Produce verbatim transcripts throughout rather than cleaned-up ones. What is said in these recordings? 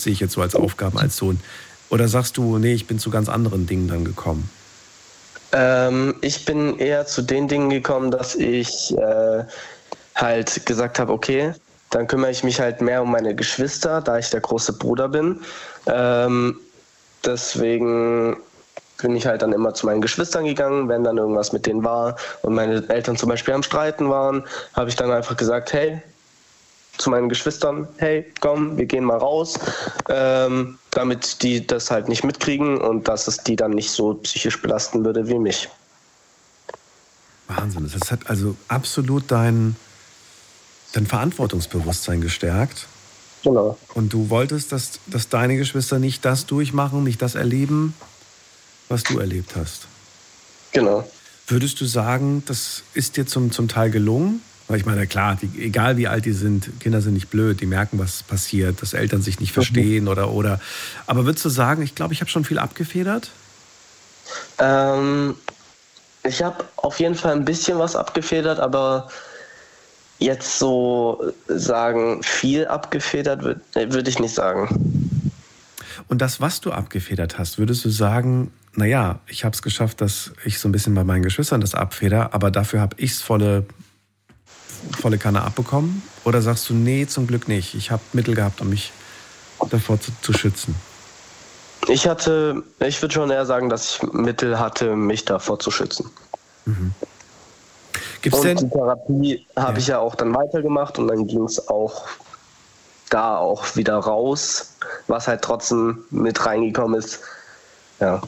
sehe ich jetzt so als Aufgaben als Sohn. Oder sagst du, nee, ich bin zu ganz anderen Dingen dann gekommen? Ähm, ich bin eher zu den Dingen gekommen, dass ich äh, halt gesagt habe, okay, dann kümmere ich mich halt mehr um meine Geschwister, da ich der große Bruder bin. Ähm, deswegen bin ich halt dann immer zu meinen Geschwistern gegangen, wenn dann irgendwas mit denen war und meine Eltern zum Beispiel am Streiten waren, habe ich dann einfach gesagt, hey, zu meinen Geschwistern, hey, komm, wir gehen mal raus, ähm, damit die das halt nicht mitkriegen und dass es die dann nicht so psychisch belasten würde wie mich. Wahnsinn, das hat also absolut dein, dein Verantwortungsbewusstsein gestärkt. Genau. Und du wolltest, dass, dass deine Geschwister nicht das durchmachen, nicht das erleben, was du erlebt hast. Genau. Würdest du sagen, das ist dir zum, zum Teil gelungen? Weil ich meine, klar, die, egal wie alt die sind, Kinder sind nicht blöd, die merken, was passiert, dass Eltern sich nicht verstehen oder, oder. Aber würdest du sagen, ich glaube, ich habe schon viel abgefedert? Ähm, ich habe auf jeden Fall ein bisschen was abgefedert, aber jetzt so sagen, viel abgefedert würde würd ich nicht sagen. Und das, was du abgefedert hast, würdest du sagen, naja, ich habe es geschafft, dass ich so ein bisschen bei meinen Geschwistern das abfeder, aber dafür habe ich es volle, volle Kanne abbekommen? Oder sagst du, nee, zum Glück nicht, ich habe Mittel gehabt, um mich davor zu, zu schützen? Ich hatte, ich würde schon eher sagen, dass ich Mittel hatte, mich davor zu schützen. Mhm. Gibt's und denn? die Therapie habe Ja. ich ja auch dann weitergemacht und dann ging es auch da auch wieder raus, was halt trotzdem mit reingekommen ist. Ja.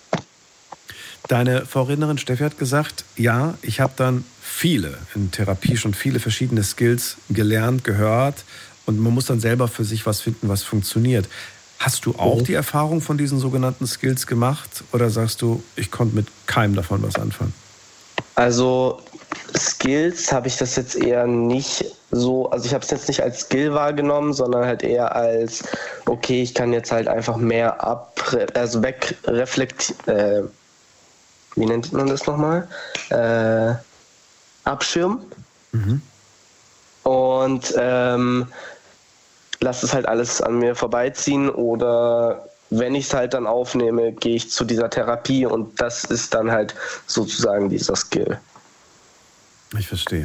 Deine Vorrednerin Steffi hat gesagt, ja, ich habe dann viele in Therapie schon viele verschiedene Skills gelernt, gehört und man muss dann selber für sich was finden, was funktioniert. Hast du auch Mhm. die Erfahrung von diesen sogenannten Skills gemacht oder sagst du, ich konnte mit keinem davon was anfangen? Also Skills habe ich das jetzt eher nicht so, also ich habe es jetzt nicht als Skill wahrgenommen, sondern halt eher als, okay, ich kann jetzt halt einfach mehr ab, also wegreflektieren, äh, wie nennt man das nochmal? Äh, abschirmen. Mhm. Und ähm, lass es halt alles an mir vorbeiziehen oder wenn ich es halt dann aufnehme, gehe ich zu dieser Therapie und das ist dann halt sozusagen dieser Skill. Ich verstehe.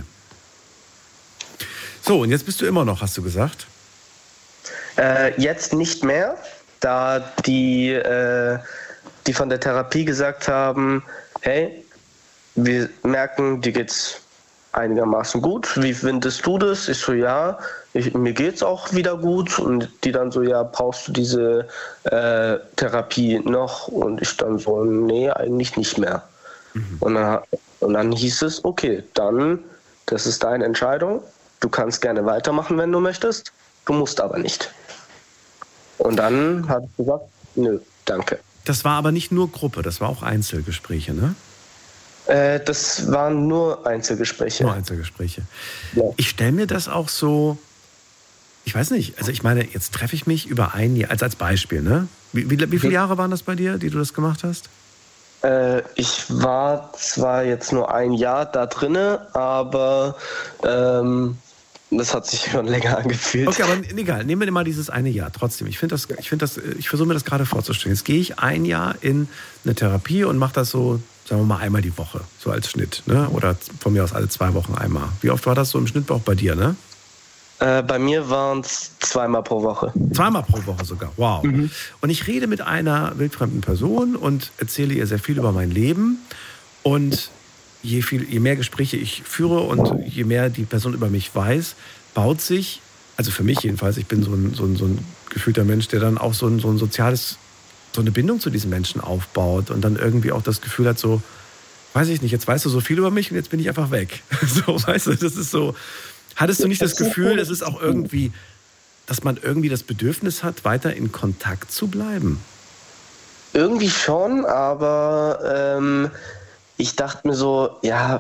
So, und jetzt bist du immer noch, hast du gesagt? Äh, jetzt nicht mehr, da die, äh, die von der Therapie gesagt haben, hey, wir merken, dir geht's einigermaßen gut. Wie findest du das? Ich so, ja, ich, mir geht's auch wieder gut. Und die dann so, ja, brauchst du diese äh, Therapie noch? Und ich dann so, nee, eigentlich nicht mehr. Mhm. Und, dann, und dann hieß es, okay, dann, das ist deine Entscheidung. Du kannst gerne weitermachen, wenn du möchtest. Du musst aber nicht. Und dann habe ich gesagt, nö, danke. Das war aber nicht nur Gruppe, das war auch Einzelgespräche, ne? Äh, das waren nur Einzelgespräche. Nur Einzelgespräche. Ja. Ich stelle mir das auch so, ich weiß nicht, also ich meine, jetzt treffe ich mich über ein Jahr, als, als Beispiel, ne? Wie, wie, wie viele Jahre waren das bei dir, die du das gemacht hast? Äh, ich war zwar jetzt nur ein Jahr da drinne, aber ähm, das hat sich schon länger angefühlt. Okay, aber egal, nehmen wir mal dieses eine Jahr trotzdem. Ich finde das, ich finde das, ich versuche mir das gerade vorzustellen. Jetzt gehe ich ein Jahr in eine Therapie und mache das so, sagen wir mal, einmal die Woche, so als Schnitt, ne? Oder von mir aus alle zwei Wochen einmal. Wie oft war das so im Schnitt auch bei dir, ne? Äh, bei mir waren es zweimal pro Woche. Zweimal pro Woche sogar, wow. Mhm. Und ich rede mit einer wildfremden Person und erzähle ihr sehr viel über mein Leben. Und je, viel, je mehr Gespräche ich führe und je mehr die Person über mich weiß, baut sich, also für mich jedenfalls, ich bin so ein, so ein, so ein gefühlter Mensch, der dann auch so ein, so ein soziales, so eine Bindung zu diesen Menschen aufbaut und dann irgendwie auch das Gefühl hat, so, weiß ich nicht, jetzt weißt du so viel über mich und jetzt bin ich einfach weg. So, weißt du, das ist so. Hattest du nicht das Gefühl, es ist auch irgendwie, dass man irgendwie das Bedürfnis hat, weiter in Kontakt zu bleiben? Irgendwie schon, aber ähm, ich dachte mir so, ja,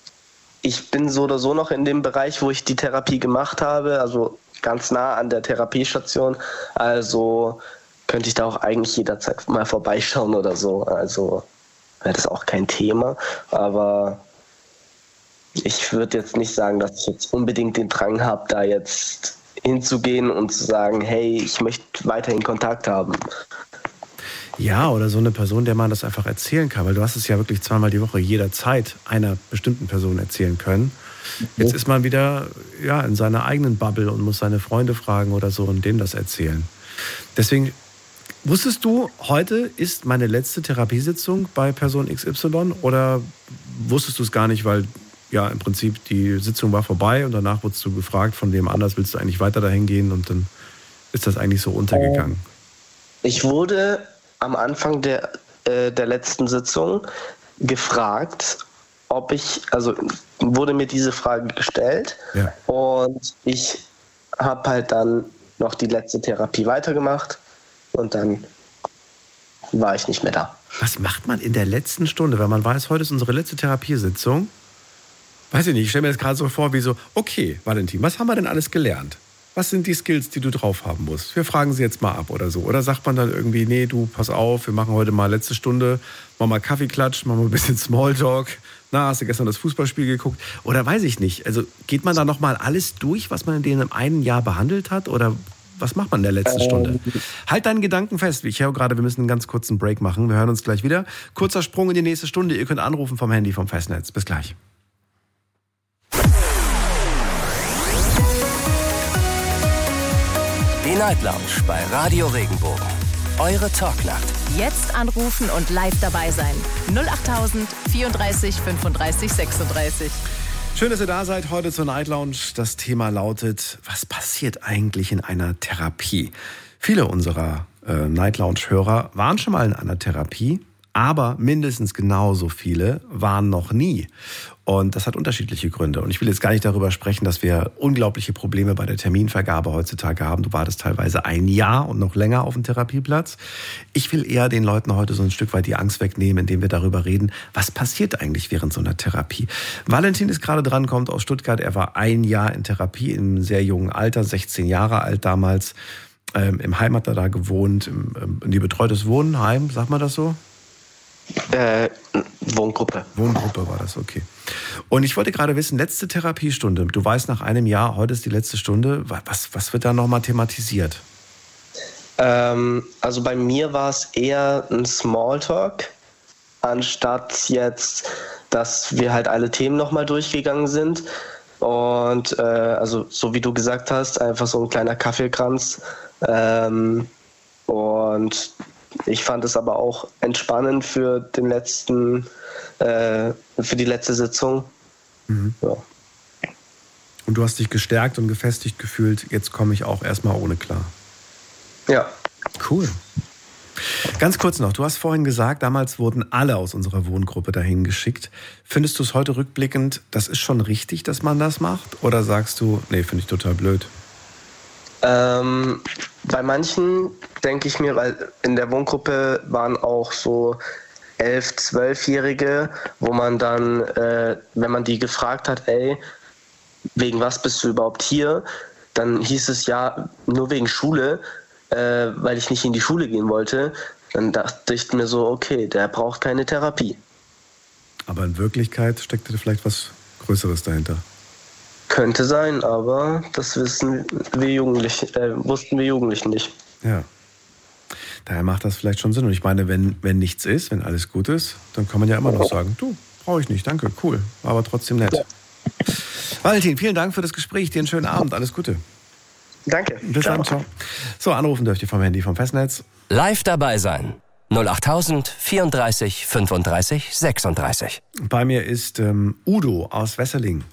ich bin so oder so noch in dem Bereich, wo ich die Therapie gemacht habe, also ganz nah an der Therapiestation, also könnte ich da auch eigentlich jederzeit mal vorbeischauen oder so, also wäre das auch kein Thema, aber ich würde jetzt nicht sagen, dass ich jetzt unbedingt den Drang habe, da jetzt hinzugehen und zu sagen, hey, ich möchte weiterhin Kontakt haben. Ja, oder so eine Person, der man das einfach erzählen kann, weil du hast es ja wirklich zweimal die Woche jederzeit einer bestimmten Person erzählen können. Jetzt ist man wieder ja, in seiner eigenen Bubble und muss seine Freunde fragen oder so und denen das erzählen. Deswegen, wusstest du, heute ist meine letzte Therapiesitzung bei Person X Y oder wusstest du es gar nicht, weil ja im Prinzip die Sitzung war vorbei und danach wurdest du gefragt, von wem anders willst du eigentlich weiter dahin gehen und dann ist das eigentlich so untergegangen? Ich wurde am Anfang der, äh, der letzten Sitzung gefragt, ob ich, also wurde mir diese Frage gestellt Ja. und ich habe halt dann noch die letzte Therapie weitergemacht und dann war ich nicht mehr da. Was macht man in der letzten Stunde, wenn man weiß, heute ist unsere letzte Therapiesitzung? Weiß ich nicht, ich stelle mir das gerade so vor, wie so, okay, Valentin, was haben wir denn alles gelernt? Was sind die Skills, die du drauf haben musst? Wir fragen sie jetzt mal ab oder so. Oder sagt man dann irgendwie, nee, du, pass auf, wir machen heute mal letzte Stunde, machen mal Kaffeeklatsch, machen mal ein bisschen Smalltalk. Na, hast du gestern das Fußballspiel geguckt? Oder weiß ich nicht. Also geht man da nochmal alles durch, was man in dem einen Jahr behandelt hat? Oder was macht man in der letzten ähm. Stunde? Halt deinen Gedanken fest. Ich höre gerade, wir müssen einen ganz kurzen Break machen. Wir hören uns gleich wieder. Kurzer Sprung in die nächste Stunde. Ihr könnt anrufen vom Handy, vom Festnetz. Bis gleich. Die Night Lounge bei Radio Regenbogen. Eure Talknacht. Jetzt anrufen und live dabei sein. null acht tausend vierunddreißig fünfunddreißig sechsunddreißig. Schön, dass ihr da seid heute zur Night Lounge. Das Thema lautet, was passiert eigentlich in einer Therapie? Viele unserer äh, Night Lounge-Hörer waren schon mal in einer Therapie, aber mindestens genauso viele waren noch nie. Und das hat unterschiedliche Gründe. Und ich will jetzt gar nicht darüber sprechen, dass wir unglaubliche Probleme bei der Terminvergabe heutzutage haben. Du wartest teilweise ein Jahr und noch länger auf einen Therapieplatz. Ich will eher den Leuten heute so ein Stück weit die Angst wegnehmen, indem wir darüber reden, was passiert eigentlich während so einer Therapie. Valentin ist gerade dran, kommt aus Stuttgart. Er war ein Jahr in Therapie im sehr jungen Alter, sechzehn Jahre alt damals. Ähm, Im Heim hat er da gewohnt, im, in die betreutes Wohnheim, sagt man das so? Äh, Wohngruppe. Wohngruppe war das, okay. Und ich wollte gerade wissen, letzte Therapiestunde. Du weißt, nach einem Jahr, heute ist die letzte Stunde. Was, was wird da nochmal thematisiert? Ähm, also bei mir war es eher ein Smalltalk, anstatt jetzt, dass wir halt alle Themen nochmal durchgegangen sind. Und äh, also so wie du gesagt hast, einfach so ein kleiner Kaffeekranz. Ähm, und ich fand es aber auch entspannend für den letzten, äh, für die letzte Sitzung. Mhm. Ja. Und du hast dich gestärkt und gefestigt gefühlt, jetzt komme ich auch erstmal ohne klar. Ja. Cool. Ganz kurz noch, du hast vorhin gesagt, damals wurden alle aus unserer Wohngruppe dahin geschickt. Findest du es heute rückblickend, das ist schon richtig, dass man das macht? Oder sagst du, nee, finde ich total blöd? Ähm, bei manchen denke ich mir, weil in der Wohngruppe waren auch so elf-, zwölfjährige, wo man dann, äh, wenn man die gefragt hat, ey, wegen was bist du überhaupt hier? Dann hieß es ja, nur wegen Schule, äh, weil ich nicht in die Schule gehen wollte. Dann dachte ich mir so, okay, der braucht keine Therapie. Aber in Wirklichkeit steckte vielleicht was Größeres dahinter. Könnte sein, aber das wissen wir Jugendlichen, äh, wussten wir Jugendlichen nicht. Ja. Daher macht das vielleicht schon Sinn. Und ich meine, wenn, wenn nichts ist, wenn alles gut ist, dann kann man ja immer noch sagen, du, brauche ich nicht, danke, cool, war aber trotzdem nett. Ja. Valentin, vielen Dank für das Gespräch, dir einen schönen Abend, alles Gute. Danke. Bis ciao. Dann, ciao. So, anrufen dürft ihr vom Handy, vom Festnetz. Live dabei sein. null acht tausend vierunddreißig fünfunddreißig sechsunddreißig. Bei mir ist ähm, Udo aus Wesseling.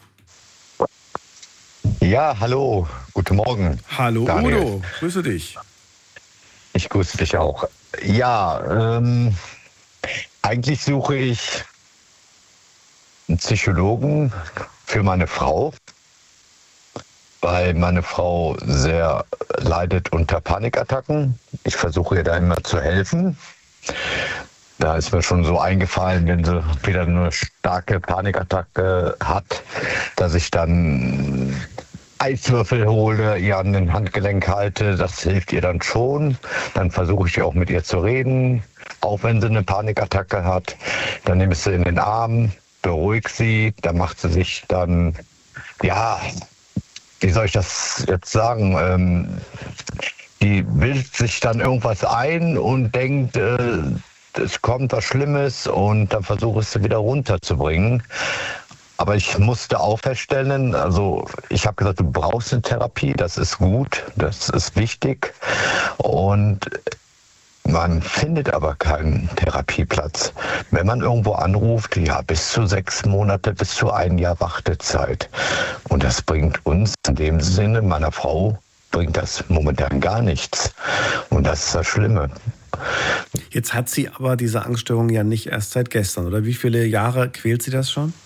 Ja, hallo, guten Morgen. Hallo Daniel. Udo, grüße dich. Ich grüße dich auch. Ja, ähm, eigentlich suche ich einen Psychologen für meine Frau, weil meine Frau sehr leidet unter Panikattacken. Ich versuche ihr da immer zu helfen. Da ist mir schon so eingefallen, wenn sie wieder eine starke Panikattacke hat, dass ich dann Eiswürfel hole, ihr an den Handgelenk halte. Das hilft ihr dann schon. Dann versuche ich auch mit ihr zu reden, auch wenn sie eine Panikattacke hat. Dann nehme ich sie in den Arm, beruhige sie. Dann macht sie sich dann, ja, wie soll ich das jetzt sagen? Ähm, die bildet sich dann irgendwas ein und denkt, äh, es kommt was Schlimmes und dann versuche ich es wieder runterzubringen. Aber ich musste auch feststellen, also ich habe gesagt, du brauchst eine Therapie, das ist gut, das ist wichtig. Und man findet aber keinen Therapieplatz. Wenn man irgendwo anruft, ja, bis zu sechs Monate, bis zu ein Jahr Wartezeit. Und das bringt uns in dem Sinne, meiner Frau, bringt das momentan gar nichts. Und das ist das Schlimme. Jetzt hat sie aber diese Angststörung ja nicht erst seit gestern, oder? Wie viele Jahre quält sie das schon?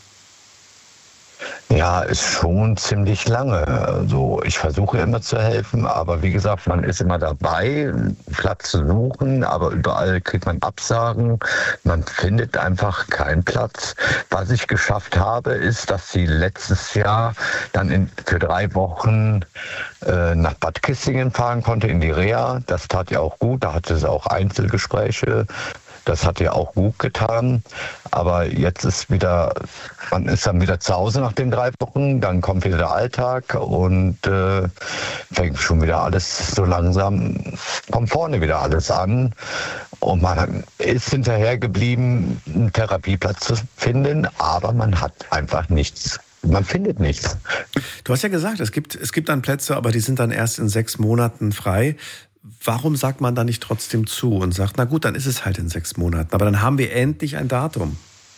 Ja, ist schon ziemlich lange. Also ich versuche immer zu helfen, aber wie gesagt, man ist immer dabei, einen Platz zu suchen, aber überall kriegt man Absagen. Man findet einfach keinen Platz. Was ich geschafft habe, ist, dass sie letztes Jahr dann in, für drei Wochen äh, nach Bad Kissingen fahren konnte, in die Reha. Das tat ihr auch gut. Da hatte sie auch Einzelgespräche. Das hat ihr auch gut getan. Aber jetzt ist wieder, man ist dann wieder zu Hause nach den drei Wochen, dann kommt wieder der Alltag und äh, fängt schon wieder alles so langsam von vorne wieder alles an. Und man ist hinterher geblieben, einen Therapieplatz zu finden, aber man hat einfach nichts. Man findet nichts. Du hast ja gesagt, es gibt, es gibt dann Plätze, aber die sind dann erst in sechs Monaten frei. Warum sagt man da nicht trotzdem zu und sagt, na gut, dann ist es halt in sechs Monaten, aber dann haben wir endlich ein Datum?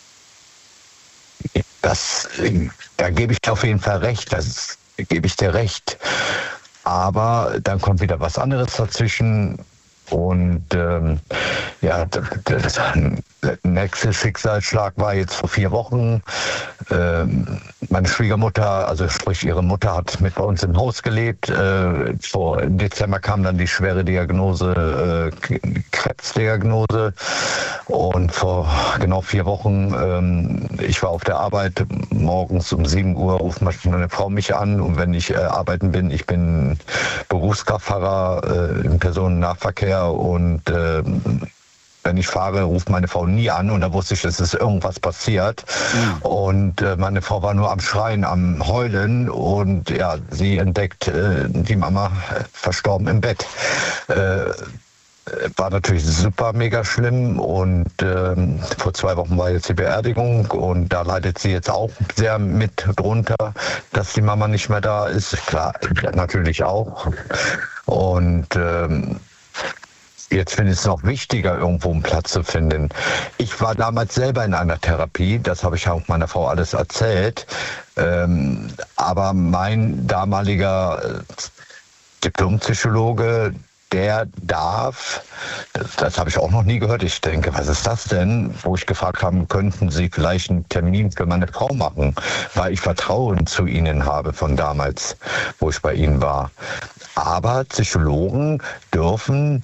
Das, da gebe ich dir auf jeden Fall recht, das gebe ich dir recht. Aber dann kommt wieder was anderes dazwischen und ähm, ja, das, das, der nächste Schicksalsschlag war jetzt vor vier Wochen. Ähm, meine Schwiegermutter, also sprich ihre Mutter, hat mit bei uns im Haus gelebt. Äh, vor, Im Dezember kam dann die schwere Diagnose, äh, Krebsdiagnose. Und vor genau vier Wochen, ähm, ich war auf der Arbeit, morgens um sieben Uhr ruft meine Frau mich an. Und wenn ich äh, arbeiten bin, ich bin Berufskraftfahrer äh, im Personennahverkehr und äh, wenn ich fahre, ruft meine Frau nie an und da wusste ich, es ist irgendwas passiert. Mhm. Und äh, meine Frau war nur am Schreien, am Heulen und ja, sie entdeckt äh, die Mama verstorben im Bett. Äh, war natürlich super mega schlimm und ähm, vor zwei Wochen war jetzt die Beerdigung und da leidet sie jetzt auch sehr mit drunter, dass die Mama nicht mehr da ist. Klar, natürlich auch. Und ähm, jetzt finde ich es noch wichtiger, irgendwo einen Platz zu finden. Ich war damals selber in einer Therapie, das habe ich auch meiner Frau alles erzählt. Ähm, aber mein damaliger äh, Diplompsychologe, der darf, das, das habe ich auch noch nie gehört, ich denke, was ist das denn? Wo ich gefragt habe, könnten Sie vielleicht einen Termin für meine Frau machen, weil ich Vertrauen zu Ihnen habe von damals, wo ich bei Ihnen war. Aber Psychologen dürfen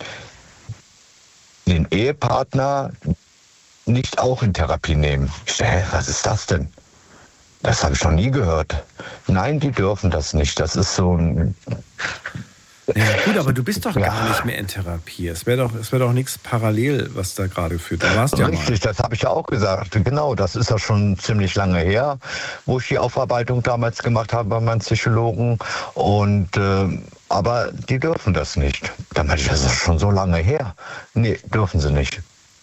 den Ehepartner nicht auch in Therapie nehmen. Ich dachte, hä, was ist das denn? Das habe ich noch nie gehört. Nein, die dürfen das nicht. Das ist so ein... Ja, gut, aber du bist doch ja gar nicht mehr in Therapie. Es wäre doch, es wär doch nichts parallel, was da gerade führt. Du warst ja mal. Richtig, das habe ich ja auch gesagt. Genau, das ist ja schon ziemlich lange her, wo ich die Aufarbeitung damals gemacht habe bei meinem Psychologen. Und äh, aber die dürfen das nicht. Dann meinte ich, das ist schon so lange her. Nee, dürfen sie nicht.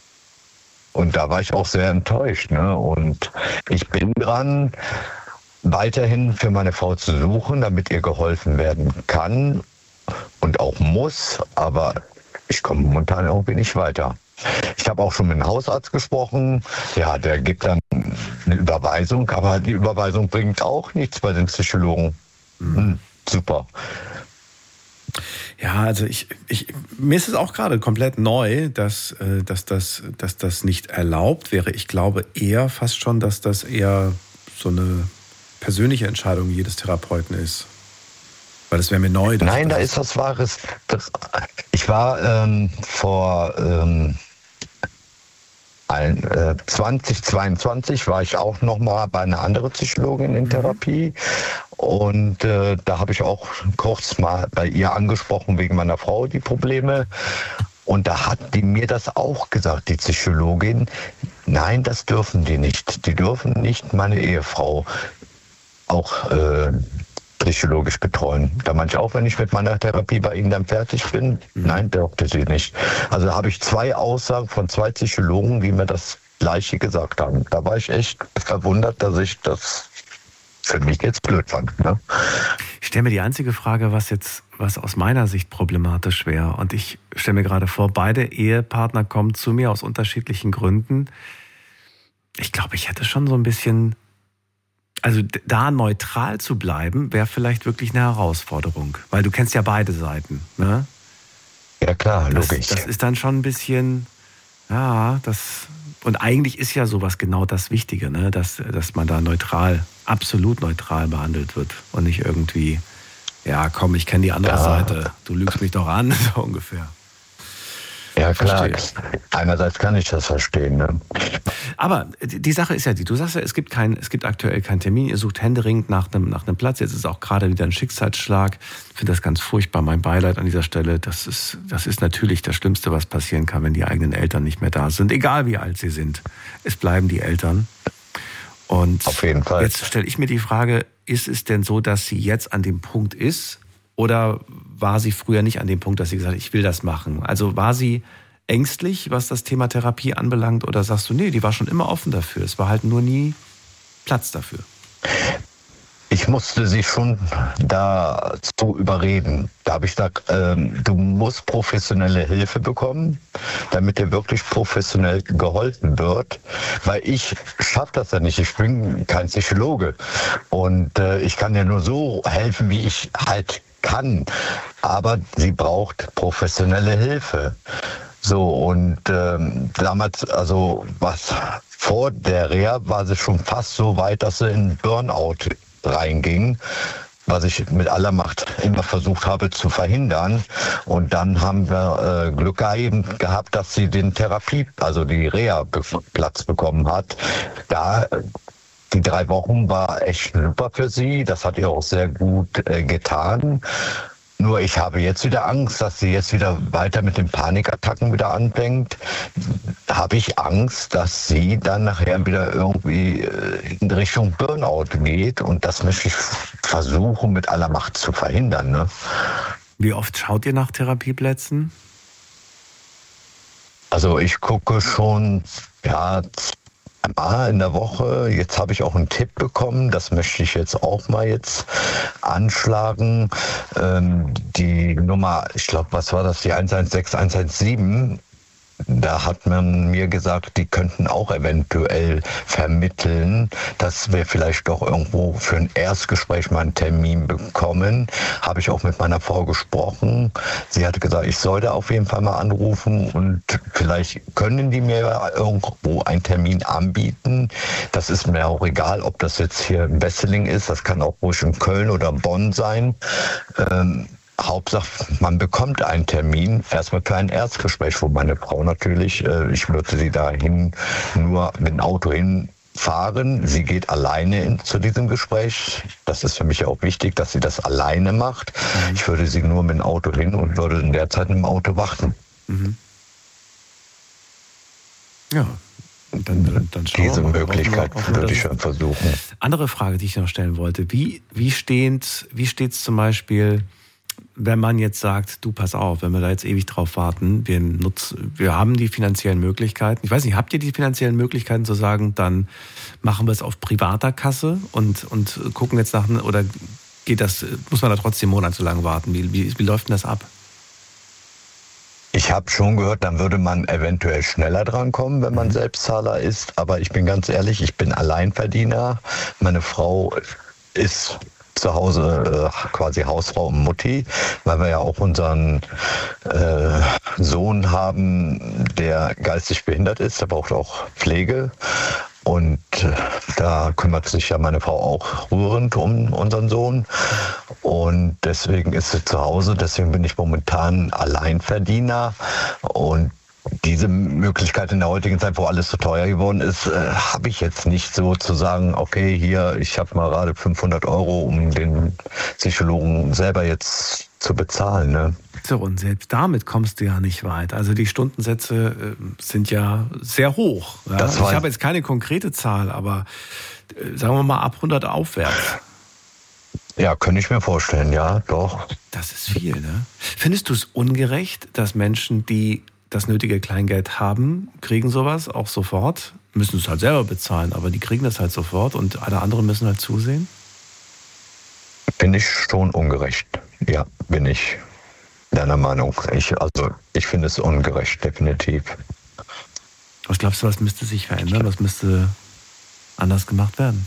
Und da war ich auch sehr enttäuscht. Ne? Und ich bin dran, weiterhin für meine Frau zu suchen, damit ihr geholfen werden kann. Und auch muss, aber ich komme momentan irgendwie nicht weiter. Ich habe auch schon mit dem Hausarzt gesprochen. Ja, der gibt dann eine Überweisung, aber die Überweisung bringt auch nichts bei den Psychologen. Hm, super. Ja, also ich, ich, mir ist es auch gerade komplett neu, dass, dass, dass, dass das nicht erlaubt wäre. Ich glaube eher fast schon, dass das eher so eine persönliche Entscheidung jedes Therapeuten ist. Weil das wäre mir neu. Nein, da ist was Wahres. Das, ich war ähm, vor ähm, ein, äh, zwanzig zweiundzwanzig war ich auch noch mal bei einer anderen Psychologin in Therapie. Und äh, da habe ich auch kurz mal bei ihr angesprochen wegen meiner Frau die Probleme. Und da hat die mir das auch gesagt, die Psychologin. Nein, das dürfen die nicht. Die dürfen nicht meine Ehefrau auch äh, psychologisch betreuen. Da meine ich auch, wenn ich mit meiner Therapie bei Ihnen dann fertig bin. Mhm. Nein, dürfte sie nicht. Also habe ich zwei Aussagen von zwei Psychologen, die mir das Gleiche gesagt haben. Da war ich echt verwundert, dass ich das für mich jetzt blöd fand. Ne? Ich stelle mir die einzige Frage, was jetzt, was aus meiner Sicht problematisch wäre. Und ich stelle mir gerade vor, beide Ehepartner kommen zu mir aus unterschiedlichen Gründen. Ich glaube, ich hätte schon so ein bisschen, also da neutral zu bleiben, wäre vielleicht wirklich eine Herausforderung. Weil du kennst ja beide Seiten, ne? Ja klar, das, logisch. Das ist dann schon ein bisschen, ja, das... Und eigentlich ist ja sowas genau das Wichtige, ne? dass, dass man da neutral, absolut neutral behandelt wird und nicht irgendwie, ja komm, ich kenne die andere ja. Seite, du lügst mich doch an, so ungefähr. Ja klar, einerseits kann ich das verstehen. Ne? Aber die Sache ist ja die, du sagst ja, es gibt, kein, es gibt aktuell keinen Termin, ihr sucht händeringend nach einem, nach einem Platz, jetzt ist auch gerade wieder ein Schicksalsschlag, ich finde das ganz furchtbar, mein Beileid an dieser Stelle, das ist, das ist natürlich das Schlimmste, was passieren kann, wenn die eigenen Eltern nicht mehr da sind, egal wie alt sie sind, es bleiben die Eltern. Und auf jeden Fall. Jetzt stelle ich mir die Frage, ist es denn so, dass sie jetzt an dem Punkt ist, oder war sie früher nicht an dem Punkt, dass sie gesagt hat, ich will das machen? Also war sie ängstlich, was das Thema Therapie anbelangt? Oder sagst du, nee, die war schon immer offen dafür. Es war halt nur nie Platz dafür. Ich musste sie schon dazu überreden. Da habe ich gesagt, ähm, du musst professionelle Hilfe bekommen, damit dir wirklich professionell geholfen wird. Weil ich schaffe das ja nicht. Ich bin kein Psychologe. Und äh, ich kann dir nur so helfen, wie ich halt kann, aber sie braucht professionelle Hilfe. So, und ähm, damals, also was vor der Reha, war sie schon fast so weit, dass sie in Burnout reinging, was ich mit aller Macht immer versucht habe zu verhindern. Und dann haben wir äh, Glück gehabt, dass sie den Therapie, also die Reha-Platz bekommen hat. Da Die drei Wochen war echt super für sie. Das hat ihr auch sehr gut äh, getan. Nur ich habe jetzt wieder Angst, dass sie jetzt wieder weiter mit den Panikattacken wieder anfängt. Da habe ich Angst, dass sie dann nachher wieder irgendwie äh, in Richtung Burnout geht. Und das möchte ich versuchen, mit aller Macht zu verhindern. Ne? Wie oft schaut ihr nach Therapieplätzen? Also ich gucke schon, ja, einmal in der Woche. Jetzt habe ich auch einen Tipp bekommen, das möchte ich jetzt auch mal jetzt anschlagen. Ähm, die Nummer, ich glaube, was war das, die eins eins sechs eins eins sieben, da hat man mir gesagt, die könnten auch eventuell vermitteln, dass wir vielleicht doch irgendwo für ein Erstgespräch mal einen Termin bekommen. Habe ich auch mit meiner Frau gesprochen. Sie hatte gesagt, ich sollte auf jeden Fall mal anrufen und vielleicht können die mir irgendwo einen Termin anbieten. Das ist mir auch egal, ob das jetzt hier in Wesseling ist. Das kann auch ruhig in Köln oder Bonn sein. Ähm, Hauptsache, man bekommt einen Termin, erstmal für ein Erstgespräch, wo meine Frau natürlich, äh, ich würde sie dahin nur mit dem Auto hinfahren. Sie geht alleine in, zu diesem Gespräch. Das ist für mich auch wichtig, dass sie das alleine macht. Mhm. Ich würde sie nur mit dem Auto hin und würde in der Zeit im Auto warten. Mhm. Ja. Und dann, dann, dann schauen Diese wir mal, Möglichkeit hoffen wir, hoffen wir, würde ich schon versuchen. Andere Frage, die ich noch stellen wollte. Wie, wie steht wie steht's zum Beispiel, wenn man jetzt sagt, du pass auf, wenn wir da jetzt ewig drauf warten, wir, nutzen, wir haben die finanziellen Möglichkeiten. Ich weiß nicht, habt ihr die finanziellen Möglichkeiten zu sagen, dann machen wir es auf privater Kasse und, und gucken jetzt nach, oder geht das, muss man da trotzdem monatelang warten? Wie, wie, wie läuft denn das ab? Ich habe schon gehört, dann würde man eventuell schneller drankommen, wenn man Selbstzahler ist. Aber ich bin ganz ehrlich, ich bin Alleinverdiener. Meine Frau ist zu Hause äh, quasi Hausfrau und Mutti, weil wir ja auch unseren äh, Sohn haben, der geistig behindert ist. Der braucht auch Pflege. Und äh, da kümmert sich ja meine Frau auch rührend um unseren Sohn. Und deswegen ist sie zu Hause. Deswegen bin ich momentan Alleinverdiener. Und diese Möglichkeit in der heutigen Zeit, wo alles so teuer geworden ist, äh, habe ich jetzt nicht so zu sagen, okay, hier, ich habe mal gerade fünfhundert Euro, um den Psychologen selber jetzt zu bezahlen. Ne? So, und selbst damit kommst du ja nicht weit. Also die Stundensätze äh, sind ja sehr hoch. Ja? Ich habe jetzt keine konkrete Zahl, aber äh, sagen wir mal ab hundert aufwärts. Ja, könnte ich mir vorstellen, ja, doch. Das ist viel, ne? Findest du es ungerecht, dass Menschen, die das nötige Kleingeld haben, kriegen sowas auch sofort? Müssen es halt selber bezahlen, aber die kriegen das halt sofort und alle anderen müssen halt zusehen? Finde ich schon ungerecht. Ja, bin ich deiner Meinung. Ich, also, ich finde es ungerecht, definitiv. Was glaubst du, was müsste sich verändern? Was müsste anders gemacht werden?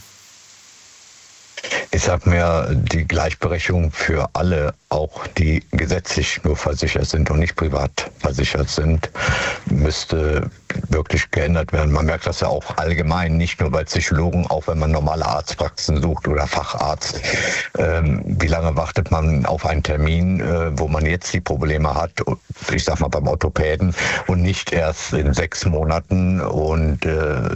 Ich sag mir, die Gleichberechtigung für alle, auch die gesetzlich nur versichert sind und nicht privat versichert sind, müsste wirklich geändert werden. Man merkt das ja auch allgemein, nicht nur bei Psychologen, auch wenn man normale Arztpraxen sucht oder Facharzt. Ähm, wie lange wartet man auf einen Termin, äh, wo man jetzt die Probleme hat, ich sag mal beim Orthopäden, und nicht erst in sechs Monaten und äh,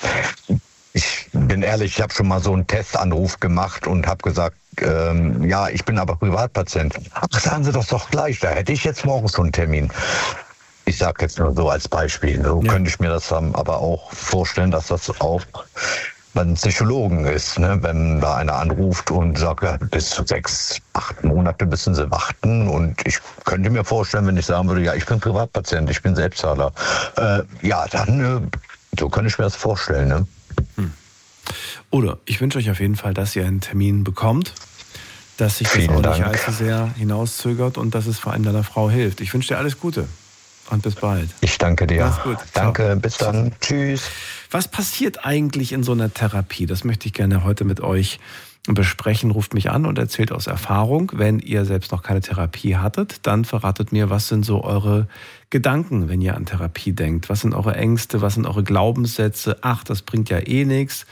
ich bin ehrlich, ich habe schon mal so einen Testanruf gemacht und habe gesagt, ähm, ja, ich bin aber Privatpatient. Ach, sagen Sie das doch gleich, da hätte ich jetzt morgen so einen Termin. Ich sage jetzt nur so als Beispiel. So ja. Könnte ich mir das aber auch vorstellen, dass das auch bei einem Psychologen ist. Ne? Wenn da einer anruft und sagt, ja, bis zu sechs, acht Monate müssen Sie warten. Und ich könnte mir vorstellen, wenn ich sagen würde, ja, ich bin Privatpatient, ich bin Selbstzahler. Äh, ja, dann äh, so könnte ich mir das vorstellen, ne? Hm. Oder ich wünsche euch auf jeden Fall, dass ihr einen Termin bekommt, dass sich das Vielen auch Dank. nicht allzu sehr hinauszögert und dass es vor allem deiner Frau hilft. Ich wünsche dir alles Gute und bis bald. Ich danke dir. Mach's gut. Danke, Ciao. bis dann. Tschüss. Was passiert eigentlich in so einer Therapie? Das möchte ich gerne heute mit euch besprechen. Ruft mich an und erzählt aus Erfahrung. Wenn ihr selbst noch keine Therapie hattet, dann verratet mir, was sind so eure Gedanken, wenn ihr an Therapie denkt. Was sind eure Ängste? Was sind eure Glaubenssätze? Ach, das bringt ja eh nichts.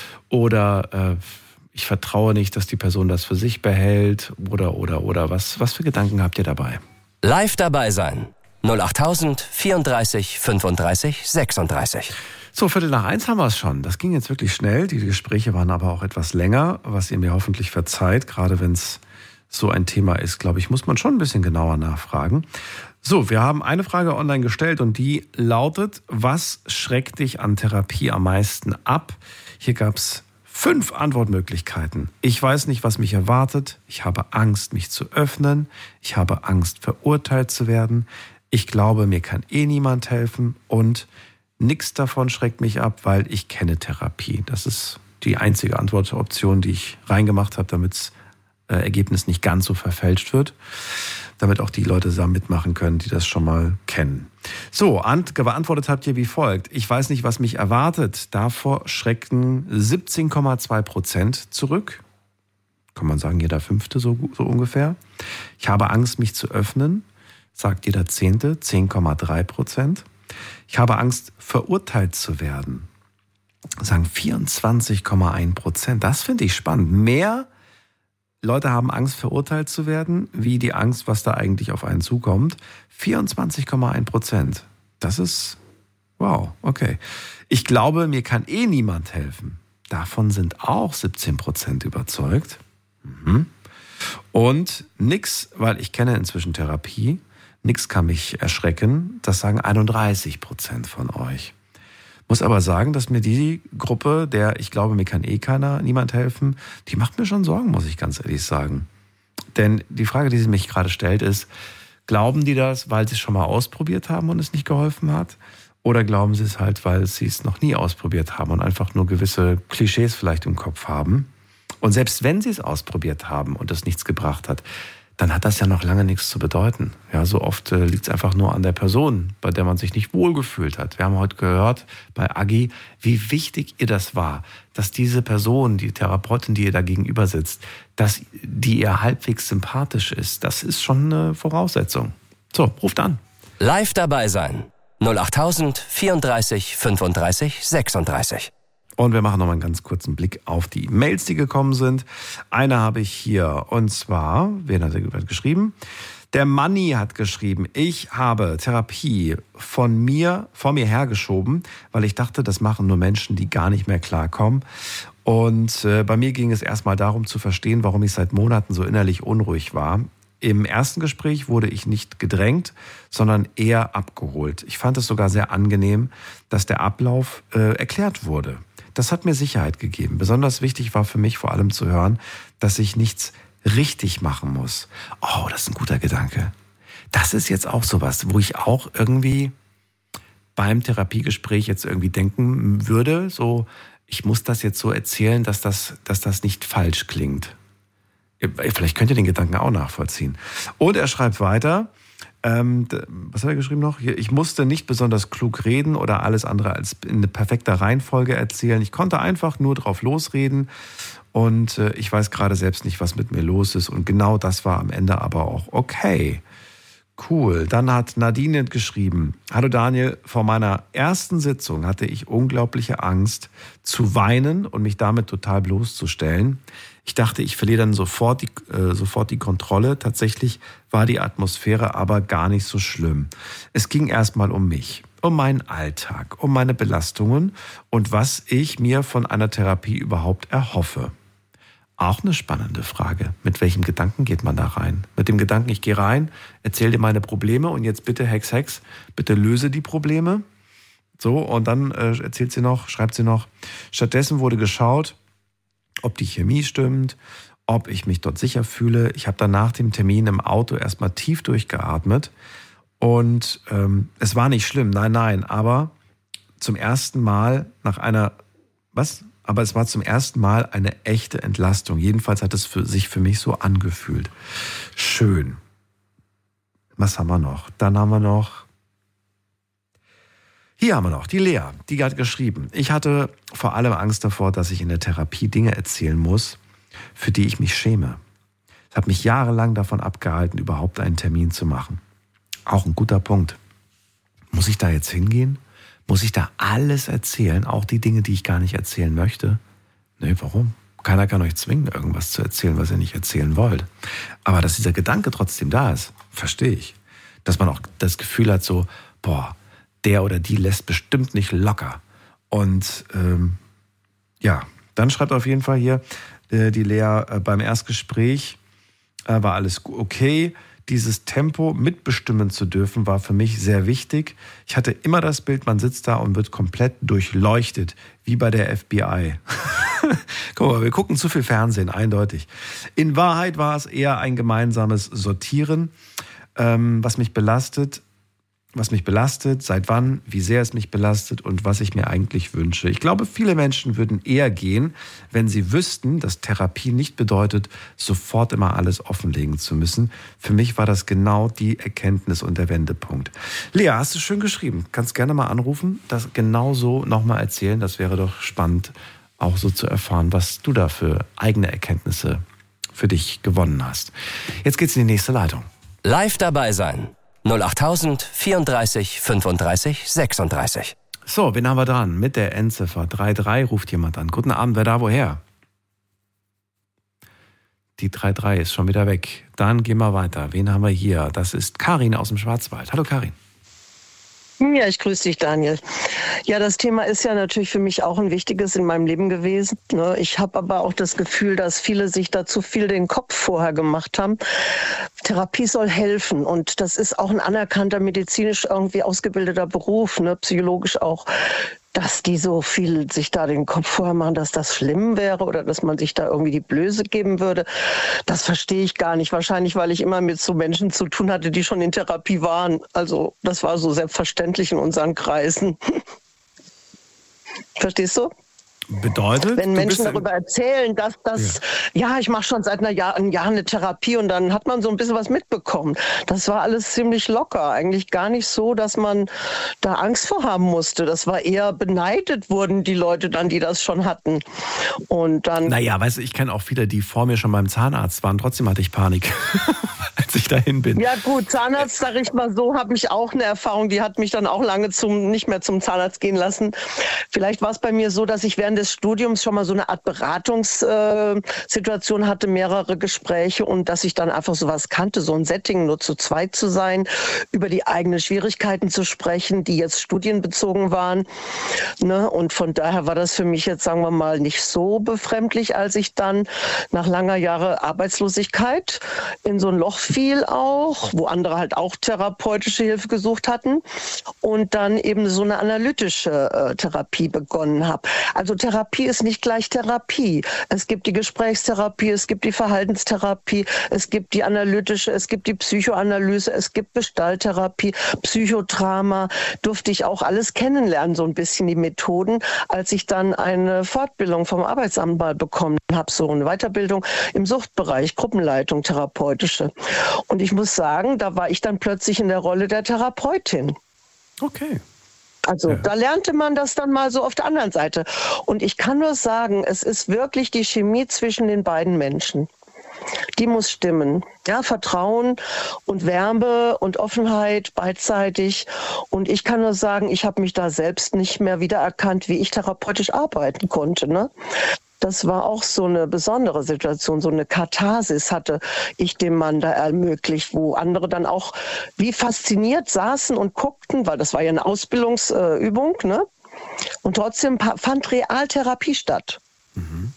Oder äh, ich vertraue nicht, dass die Person das für sich behält. Oder, oder, oder. Was, was für Gedanken habt ihr dabei? Live dabei sein. null acht tausend vierunddreißig fünfunddreißig sechsunddreißig. So, Viertel nach eins haben wir es schon. Das ging jetzt wirklich schnell. Die Gespräche waren aber auch etwas länger, was ihr mir hoffentlich verzeiht. Gerade wenn es so ein Thema ist, glaube ich, muss man schon ein bisschen genauer nachfragen. So, wir haben eine Frage online gestellt und die lautet, was schreckt dich an Therapie am meisten ab? Hier gab es fünf Antwortmöglichkeiten. Ich weiß nicht, was mich erwartet. Ich habe Angst, mich zu öffnen. Ich habe Angst, verurteilt zu werden. Ich glaube, mir kann eh niemand helfen und nichts davon schreckt mich ab, weil ich kenne Therapie. Das ist die einzige Antwortoption, die ich reingemacht habe, damit das äh, Ergebnis nicht ganz so verfälscht wird. Damit auch die Leute da mitmachen können, die das schon mal kennen. So, beantwortet habt ihr wie folgt. Ich weiß nicht, was mich erwartet. Davor schrecken siebzehn Komma zwei Prozent zurück. Kann man sagen, jeder Fünfte so, so ungefähr. Ich habe Angst, mich zu öffnen. Sagt jeder Zehnte, zehn Komma drei Prozent. Ich habe Angst, verurteilt zu werden. Sagen vierundzwanzig Komma eins Prozent. Das finde ich spannend. Mehr Leute haben Angst, verurteilt zu werden, wie die Angst, was da eigentlich auf einen zukommt. vierundzwanzig Komma eins Prozent. Das ist, wow, okay. Ich glaube, mir kann eh niemand helfen. Davon sind auch siebzehn Prozent überzeugt. Mhm. Und nix, weil ich kenne inzwischen Therapie, nix kann mich erschrecken. Das sagen einunddreißig Prozent von euch. Muss aber sagen, dass mir die Gruppe, der ich glaube, mir kann eh keiner, niemand helfen, die macht mir schon Sorgen, muss ich ganz ehrlich sagen. Denn die Frage, die sie mich gerade stellt, ist, glauben die das, weil sie es schon mal ausprobiert haben und es nicht geholfen hat? Oder glauben sie es halt, weil sie es noch nie ausprobiert haben und einfach nur gewisse Klischees vielleicht im Kopf haben? Und selbst wenn sie es ausprobiert haben und es nichts gebracht hat, dann hat das ja noch lange nichts zu bedeuten. Ja, so oft äh, liegt es einfach nur an der Person, bei der man sich nicht wohlgefühlt hat. Wir haben heute gehört bei Agi, wie wichtig ihr das war, dass diese Person, die Therapeutin, die ihr da gegenüber sitzt, dass die ihr halbwegs sympathisch ist. Das ist schon eine Voraussetzung. So, ruft an. Live dabei sein. null acht tausend vierunddreißig fünfunddreißig sechsunddreißig. Und wir machen noch mal einen ganz kurzen Blick auf die Mails, die gekommen sind. Eine habe ich hier, und zwar, wen hat er geschrieben? Der Manni hat geschrieben, ich habe Therapie von mir, vor mir hergeschoben, weil ich dachte, das machen nur Menschen, die gar nicht mehr klarkommen. Und äh, bei mir ging es erstmal darum zu verstehen, warum ich seit Monaten so innerlich unruhig war. Im ersten Gespräch wurde ich nicht gedrängt, sondern eher abgeholt. Ich fand es sogar sehr angenehm, dass der Ablauf äh, erklärt wurde. Das hat mir Sicherheit gegeben. Besonders wichtig war für mich vor allem zu hören, dass ich nichts richtig machen muss. Oh, das ist ein guter Gedanke. Das ist jetzt auch sowas, wo ich auch irgendwie beim Therapiegespräch jetzt irgendwie denken würde, so, ich muss das jetzt so erzählen, dass das, dass das nicht falsch klingt. Vielleicht könnt ihr den Gedanken auch nachvollziehen. Und er schreibt weiter, ähm, was hat er geschrieben noch? Ich musste nicht besonders klug reden oder alles andere als in perfekter Reihenfolge erzählen. Ich konnte einfach nur drauf losreden und äh, ich weiß gerade selbst nicht, was mit mir los ist. Und genau das war am Ende aber auch okay. Cool. Dann hat Nadine geschrieben, hallo Daniel, vor meiner ersten Sitzung hatte ich unglaubliche Angst zu weinen und mich damit total bloßzustellen. Ich dachte, ich verliere dann sofort die, äh, sofort die Kontrolle. Tatsächlich war die Atmosphäre aber gar nicht so schlimm. Es ging erstmal um mich, um meinen Alltag, um meine Belastungen und was ich mir von einer Therapie überhaupt erhoffe. Auch eine spannende Frage. Mit welchem Gedanken geht man da rein? Mit dem Gedanken, ich gehe rein, erzähle dir meine Probleme und jetzt bitte, Hex, Hex, bitte löse die Probleme. So, und dann äh, erzählt sie noch, schreibt sie noch, stattdessen wurde geschaut, ob die Chemie stimmt, ob ich mich dort sicher fühle. Ich habe dann nach dem Termin im Auto erstmal tief durchgeatmet und ähm, es war nicht schlimm, nein, nein, aber zum ersten Mal nach einer, was? Aber es war zum ersten Mal eine echte Entlastung. Jedenfalls hat es für sich für mich so angefühlt. Schön. Was haben wir noch? Dann haben wir noch... Hier haben wir noch die Lea, die hat geschrieben. Ich hatte vor allem Angst davor, dass ich in der Therapie Dinge erzählen muss, für die ich mich schäme. Es hat mich jahrelang davon abgehalten, überhaupt einen Termin zu machen. Auch ein guter Punkt. Muss ich da jetzt hingehen? Muss ich da alles erzählen, auch die Dinge, die ich gar nicht erzählen möchte? Nee, warum? Keiner kann euch zwingen, irgendwas zu erzählen, was ihr nicht erzählen wollt. Aber dass dieser Gedanke trotzdem da ist, verstehe ich. Dass man auch das Gefühl hat, so, boah, der oder die lässt bestimmt nicht locker. Und ähm, ja, dann schreibt auf jeden Fall hier äh, die Lea, äh, beim Erstgespräch äh, war alles okay. Dieses Tempo mitbestimmen zu dürfen, war für mich sehr wichtig. Ich hatte immer das Bild, man sitzt da und wird komplett durchleuchtet, wie bei der F B I. Guck mal, wir gucken zu viel Fernsehen, eindeutig. In Wahrheit war es eher ein gemeinsames Sortieren, ähm, was mich belastet. Was mich belastet, seit wann, wie sehr es mich belastet und was ich mir eigentlich wünsche. Ich glaube, viele Menschen würden eher gehen, wenn sie wüssten, dass Therapie nicht bedeutet, sofort immer alles offenlegen zu müssen. Für mich war das genau die Erkenntnis und der Wendepunkt. Lea, hast du schön geschrieben. Kannst gerne mal anrufen, das genau so nochmal erzählen. Das wäre doch spannend, auch so zu erfahren, was du da für eigene Erkenntnisse für dich gewonnen hast. Jetzt geht's in die nächste Leitung. Live dabei sein. null acht tausend vierunddreißig fünfunddreißig sechsunddreißig. So, wen haben wir dran? Mit der Endziffer drei drei ruft jemand an. Guten Abend, wer da woher? Die drei drei ist schon wieder weg. Dann gehen wir weiter. Wen haben wir hier? Das ist Karin aus dem Schwarzwald. Hallo Karin. Ja, ich grüße dich, Daniel. Ja, das Thema ist ja natürlich für mich auch ein wichtiges in meinem Leben gewesen. Ich habe aber auch das Gefühl, dass viele sich da zu viel den Kopf vorher gemacht haben. Therapie soll helfen und das ist auch ein anerkannter medizinisch irgendwie ausgebildeter Beruf, ne, psychologisch auch. Dass die so viel sich da den Kopf vorher machen, dass das schlimm wäre oder dass man sich da irgendwie die Blöße geben würde, das verstehe ich gar nicht. Wahrscheinlich, weil ich immer mit so Menschen zu tun hatte, die schon in Therapie waren. Also das war so selbstverständlich in unseren Kreisen. Verstehst du? Bedeutet? Wenn Menschen darüber erzählen, dass das, ja, ja ich mache schon seit einer Jahr, einem Jahr eine Therapie und dann hat man so ein bisschen was mitbekommen. Das war alles ziemlich locker. Eigentlich gar nicht so, dass man da Angst vor haben musste. Das war eher beneidet wurden die Leute dann, die das schon hatten. Und dann. Naja, weißt du, ich kenne auch viele, die vor mir schon beim Zahnarzt waren. Trotzdem hatte ich Panik, als ich dahin bin. Ja gut, Zahnarzt, sag ich mal so, habe ich auch eine Erfahrung. Die hat mich dann auch lange zum nicht mehr zum Zahnarzt gehen lassen. Vielleicht war es bei mir so, dass ich während des Studiums schon mal so eine Art Beratungssituation hatte, mehrere Gespräche und dass ich dann einfach sowas kannte, so ein Setting, nur zu zweit zu sein, über die eigenen Schwierigkeiten zu sprechen, die jetzt studienbezogen waren. Ne? Und von daher war das für mich jetzt, sagen wir mal, nicht so befremdlich, als ich dann nach langer Jahre Arbeitslosigkeit in so ein Loch fiel auch, wo andere halt auch therapeutische Hilfe gesucht hatten und dann eben so eine analytische äh, Therapie begonnen habe. Also Therapie Therapie ist nicht gleich Therapie. Es gibt die Gesprächstherapie, es gibt die Verhaltenstherapie, es gibt die analytische, es gibt die Psychoanalyse, es gibt Gestalttherapie, Psychodrama. Durfte ich auch alles kennenlernen, so ein bisschen die Methoden, als ich dann eine Fortbildung vom Arbeitsamt mal bekommen habe, so eine Weiterbildung im Suchtbereich, Gruppenleitung, therapeutische. Und ich muss sagen, da war ich dann plötzlich in der Rolle der Therapeutin. Okay. Also ja. Da lernte man das dann mal so auf der anderen Seite. Und ich kann nur sagen, es ist wirklich die Chemie zwischen den beiden Menschen. Die muss stimmen. Ja, Vertrauen und Wärme und Offenheit beidseitig. Und ich kann nur sagen, ich habe mich da selbst nicht mehr wiedererkannt, wie ich therapeutisch arbeiten konnte, ne? Das war auch so eine besondere Situation, so eine Katharsis hatte ich dem Mann da ermöglicht, wo andere dann auch wie fasziniert saßen und guckten, weil das war ja eine Ausbildungsübung, ne? Und trotzdem fand Realtherapie statt. Mhm.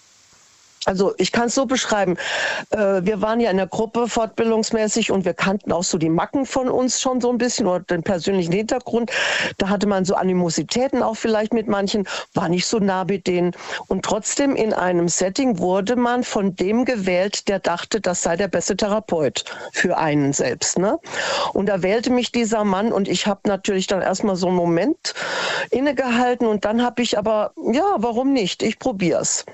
Also ich kann es so beschreiben, äh, wir waren ja in der Gruppe fortbildungsmäßig und wir kannten auch so die Macken von uns schon so ein bisschen oder den persönlichen Hintergrund. Da hatte man so Animositäten auch vielleicht mit manchen, war nicht so nah mit denen. Und trotzdem in einem Setting wurde man von dem gewählt, der dachte, das sei der beste Therapeut für einen selbst, ne? Und da wählte mich dieser Mann und ich habe natürlich dann erstmal so einen Moment innegehalten und dann habe ich aber, ja, warum nicht? Ich probier's.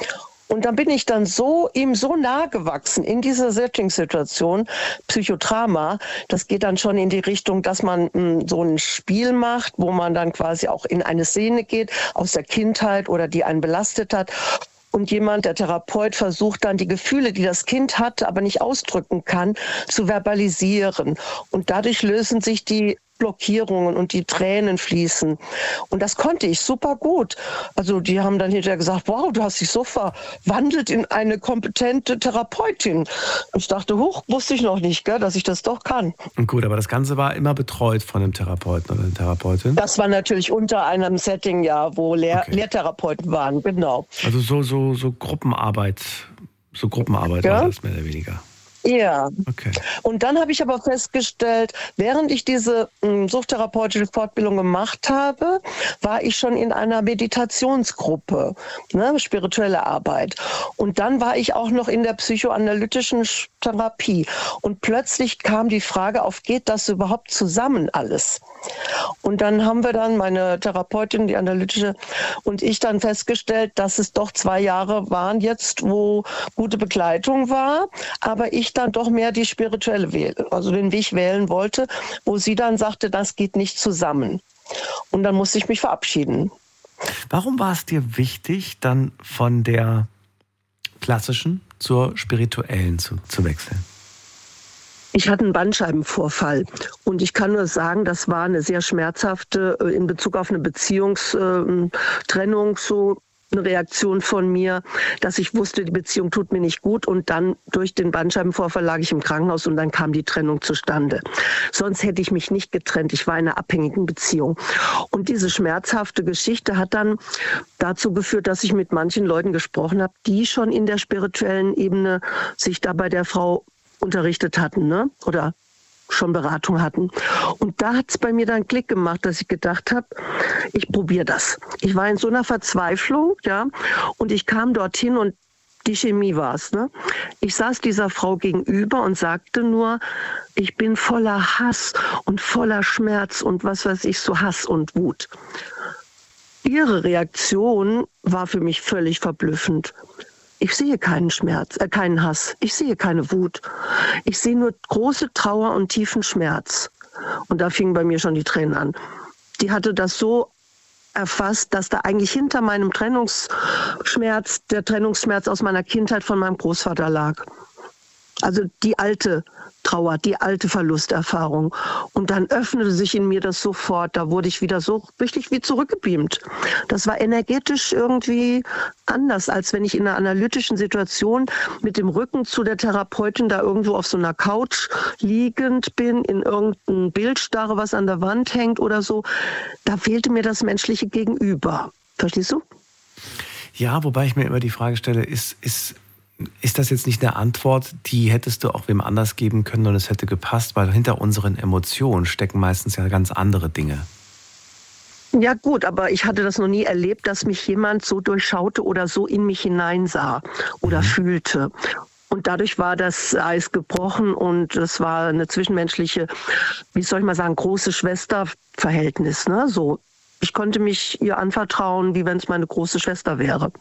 Und dann bin ich dann so ihm so nahe gewachsen in dieser Setting-Situation, Psychodrama, das geht dann schon in die Richtung, dass man mh, so ein Spiel macht, wo man dann quasi auch in eine Szene geht aus der Kindheit oder die einen belastet hat. Und jemand, der Therapeut, versucht dann die Gefühle, die das Kind hat, aber nicht ausdrücken kann, zu verbalisieren. Und dadurch lösen sich die Blockierungen und die Tränen fließen. Und das konnte ich super gut. Also die haben dann hinterher gesagt, wow, du hast dich so verwandelt in eine kompetente Therapeutin. Ich dachte, huch, wusste ich noch nicht, gell, dass ich das doch kann. Gut, aber das Ganze war immer betreut von einem Therapeuten oder einer Therapeutin? Das war natürlich unter einem Setting, ja, wo Lehr- okay. Lehrtherapeuten waren, genau. Also so, so, so Gruppenarbeit, so Gruppenarbeit ja? war das mehr oder weniger. Ja, okay. Und dann habe ich aber festgestellt, während ich diese mh, suchttherapeutische Fortbildung gemacht habe, war ich schon in einer Meditationsgruppe, ne, spirituelle Arbeit. Und dann war ich auch noch in der psychoanalytischen Therapie. Und plötzlich kam die Frage auf, geht das überhaupt zusammen alles? Und dann haben wir dann, meine Therapeutin, die analytische, und ich dann festgestellt, dass es doch zwei Jahre waren jetzt, wo gute Begleitung war, aber ich dann doch mehr die spirituelle wählen, also den Weg wählen wollte, wo sie dann sagte, das geht nicht zusammen. Und dann musste ich mich verabschieden. Warum war es dir wichtig, dann von der klassischen zur spirituellen zu, zu wechseln? Ich hatte einen Bandscheibenvorfall und ich kann nur sagen, das war eine sehr schmerzhafte, in Bezug auf eine Beziehungstrennung, so eine Reaktion von mir, dass ich wusste, die Beziehung tut mir nicht gut und dann durch den Bandscheibenvorfall lag ich im Krankenhaus und dann kam die Trennung zustande. Sonst hätte ich mich nicht getrennt. Ich war in einer abhängigen Beziehung. Und diese schmerzhafte Geschichte hat dann dazu geführt, dass ich mit manchen Leuten gesprochen habe, die schon in der spirituellen Ebene sich da bei der Frau unterrichtet hatten, ne? Oder schon Beratung hatten. Und da hat es bei mir dann Klick gemacht, dass ich gedacht habe, ich probiere das. Ich war in so einer Verzweiflung, ja, und ich kam dorthin und die Chemie war es, ne? Ich saß dieser Frau gegenüber und sagte nur, ich bin voller Hass und voller Schmerz und was weiß ich, so Hass und Wut. Ihre Reaktion war für mich völlig verblüffend. Ich sehe keinen Schmerz, äh, keinen Hass. Ich sehe keine Wut. Ich sehe nur große Trauer und tiefen Schmerz. Und da fingen bei mir schon die Tränen an. Die hatte das so erfasst, dass da eigentlich hinter meinem Trennungsschmerz, der Trennungsschmerz aus meiner Kindheit von meinem Großvater lag. Also die alte Trauer, die alte Verlusterfahrung. Und dann öffnete sich in mir das sofort. Da wurde ich wieder so richtig wie zurückgebeamt. Das war energetisch irgendwie anders, als wenn ich in einer analytischen Situation mit dem Rücken zu der Therapeutin da irgendwo auf so einer Couch liegend bin, in irgendein Bild starre, was an der Wand hängt oder so. Da fehlte mir das menschliche Gegenüber. Verstehst du? Ja, wobei ich mir immer die Frage stelle, ist, ist Ist das jetzt nicht eine Antwort, die hättest du auch wem anders geben können und es hätte gepasst? Weil hinter unseren Emotionen stecken meistens ja ganz andere Dinge. Ja gut, aber ich hatte das noch nie erlebt, dass mich jemand so durchschaute oder so in mich hineinsah oder mhm. fühlte. Und dadurch war das Eis gebrochen und es war eine zwischenmenschliche, wie soll ich mal sagen, große Schwester-Verhältnis. Ne? So, ich konnte mich ihr anvertrauen, wie wenn es meine große Schwester wäre.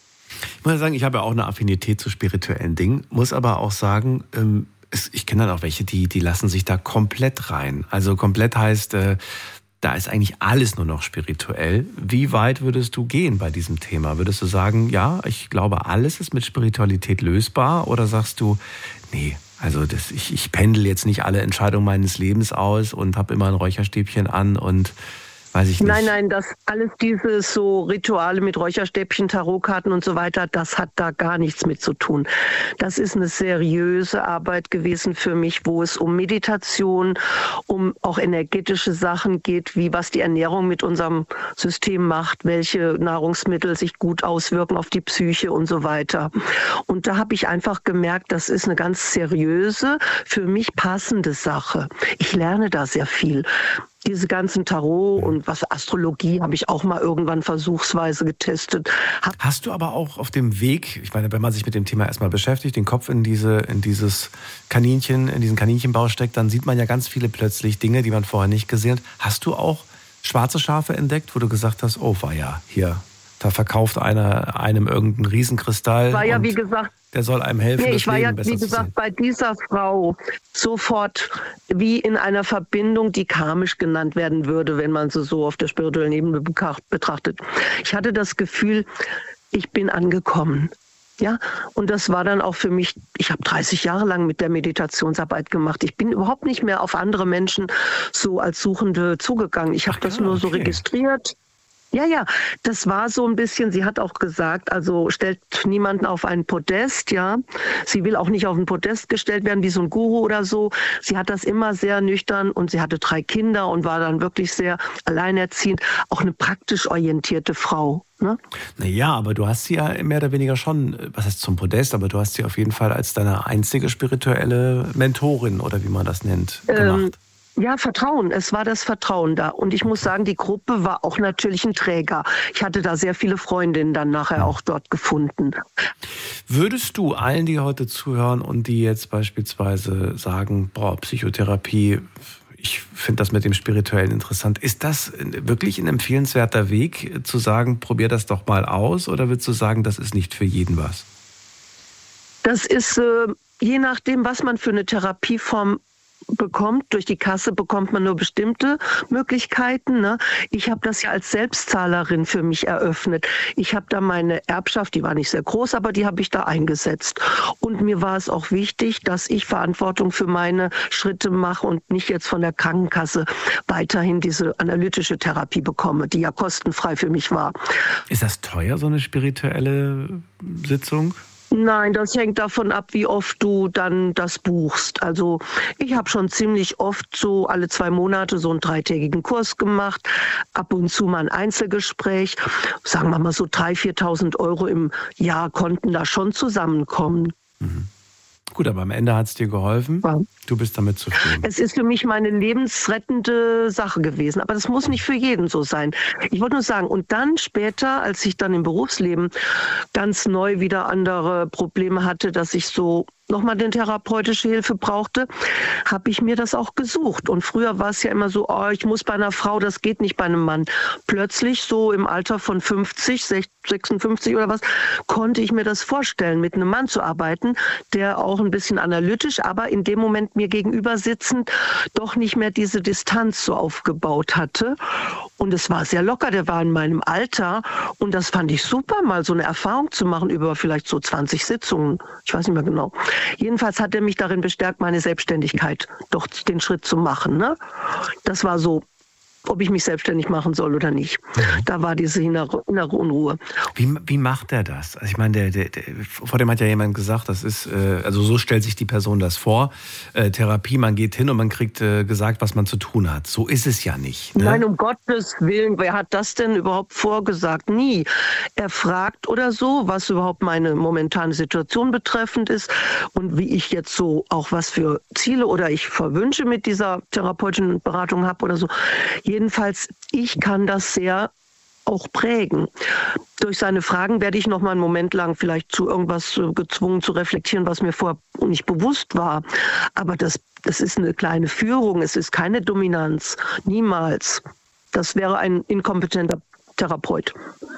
Ich muss sagen, ich habe ja auch eine Affinität zu spirituellen Dingen, muss aber auch sagen, ähm, es, ich kenne dann auch welche, die, die lassen sich da komplett rein. Also komplett heißt, äh, da ist eigentlich alles nur noch spirituell. Wie weit würdest du gehen bei diesem Thema? Würdest du sagen, ja, ich glaube, alles ist mit Spiritualität lösbar? Oder sagst du, nee, also das, ich, ich pendel jetzt nicht alle Entscheidungen meines Lebens aus und habe immer ein Räucherstäbchen an und weiß ich nicht. Nein, nein, das alles diese so Rituale mit Räucherstäbchen, Tarotkarten und so weiter, das hat da gar nichts mit zu tun. Das ist eine seriöse Arbeit gewesen für mich, wo es um Meditation, um auch energetische Sachen geht, wie was die Ernährung mit unserem System macht, welche Nahrungsmittel sich gut auswirken auf die Psyche und so weiter. Und da habe ich einfach gemerkt, das ist eine ganz seriöse, für mich passende Sache. Ich lerne da sehr viel. Diese ganzen Tarot und was Astrologie habe ich auch mal irgendwann versuchsweise getestet. Hab Hast du aber auch auf dem Weg, ich meine, wenn man sich mit dem Thema erstmal beschäftigt, den Kopf in diese, in dieses Kaninchen, in diesen Kaninchenbau steckt, dann sieht man ja ganz viele plötzlich Dinge, die man vorher nicht gesehen hat. Hast du auch schwarze Schafe entdeckt, wo du gesagt hast, oh, war ja hier, da verkauft einer einem irgendeinen Riesenkristall. War ja, und wie gesagt, der soll einem helfen, nee, ich das war Leben ja, besser wie zu gesagt, sehen. bei dieser Frau sofort wie in einer Verbindung, die karmisch genannt werden würde, wenn man sie so auf der spirituellen Ebene betrachtet. Ich hatte das Gefühl, ich bin angekommen. Ja, und das war dann auch für mich, ich habe dreißig Jahre lang mit der Meditationsarbeit gemacht. Ich bin überhaupt nicht mehr auf andere Menschen so als Suchende zugegangen. Ich habe das ja, nur so okay. registriert. Ja, ja, das war so ein bisschen, sie hat auch gesagt, also stellt niemanden auf ein Podest, ja. Sie will auch nicht auf ein Podest gestellt werden, wie so ein Guru oder so. Sie hat das immer sehr nüchtern und sie hatte drei Kinder und war dann wirklich sehr alleinerziehend. Auch eine praktisch orientierte Frau. Ne? Naja, aber du hast sie ja mehr oder weniger schon, was heißt zum Podest, aber du hast sie auf jeden Fall als deine einzige spirituelle Mentorin oder wie man das nennt, gemacht. Ähm, Ja, Vertrauen. Es war das Vertrauen da. Und ich muss sagen, die Gruppe war auch natürlich ein Träger. Ich hatte da sehr viele Freundinnen dann nachher auch dort gefunden. Würdest du allen, die heute zuhören und die jetzt beispielsweise sagen, boah, Psychotherapie, ich finde das mit dem Spirituellen interessant, ist das wirklich ein empfehlenswerter Weg, zu sagen, probier das doch mal aus? Oder würdest du sagen, das ist nicht für jeden was? Das ist äh, je nachdem, was man für eine Therapieform bekommt. Durch die Kasse bekommt man nur bestimmte Möglichkeiten. Ne? Ich habe das ja als Selbstzahlerin für mich eröffnet. Ich habe da meine Erbschaft, die war nicht sehr groß, aber die habe ich da eingesetzt. Und mir war es auch wichtig, dass ich Verantwortung für meine Schritte mache und nicht jetzt von der Krankenkasse weiterhin diese analytische Therapie bekomme, die ja kostenfrei für mich war. Ist das teuer, so eine spirituelle Sitzung? Nein, das hängt davon ab, wie oft du dann das buchst. Also ich habe schon ziemlich oft so alle zwei Monate so einen dreitägigen Kurs gemacht, ab und zu mal ein Einzelgespräch. Sagen wir mal so dreitausend, viertausend Euro im Jahr konnten da schon zusammenkommen. Mhm. Gut, aber am Ende hat es dir geholfen. Ja. Du bist damit zufrieden. Es ist für mich meine lebensrettende Sache gewesen. Aber das muss nicht für jeden so sein. Ich wollte nur sagen, und dann später, als ich dann im Berufsleben ganz neu wieder andere Probleme hatte, dass ich so nochmal eine therapeutische Hilfe brauchte, habe ich mir das auch gesucht. Und früher war es ja immer so, oh, ich muss bei einer Frau, das geht nicht bei einem Mann. Plötzlich, so im Alter von fünfzig, sechsundfünfzig oder was, konnte ich mir das vorstellen, mit einem Mann zu arbeiten, der auch ein bisschen analytisch, aber in dem Moment mir gegenüber sitzend doch nicht mehr diese Distanz so aufgebaut hatte. Und es war sehr locker, der war in meinem Alter. Und das fand ich super, mal so eine Erfahrung zu machen über vielleicht so zwanzig Sitzungen. Ich weiß nicht mehr genau. Jedenfalls hat er mich darin bestärkt, meine Selbstständigkeit doch den Schritt zu machen. Ne? Das war so, ob ich mich selbstständig machen soll oder nicht. Da war diese innere, innere Unruhe. Wie, wie macht er das? Also ich meine, der, der, der, vor dem hat ja jemand gesagt, das ist, äh, also so stellt sich die Person das vor, äh, Therapie, man geht hin und man kriegt äh, gesagt, was man zu tun hat. So ist es ja nicht. Ne? Nein, um Gottes Willen, wer hat das denn überhaupt vorgesagt? Nie. Er fragt oder so, was überhaupt meine momentane Situation betreffend ist und wie ich jetzt so auch was für Ziele oder ich für Wünsche mit dieser therapeutischen Beratung habe oder so. Jedenfalls, ich kann das sehr auch prägen. Durch seine Fragen werde ich noch mal einen Moment lang vielleicht zu irgendwas gezwungen zu reflektieren, was mir vorher nicht bewusst war. Aber das, das ist eine kleine Führung, es ist keine Dominanz, niemals. Das wäre ein inkompetenter Therapeut.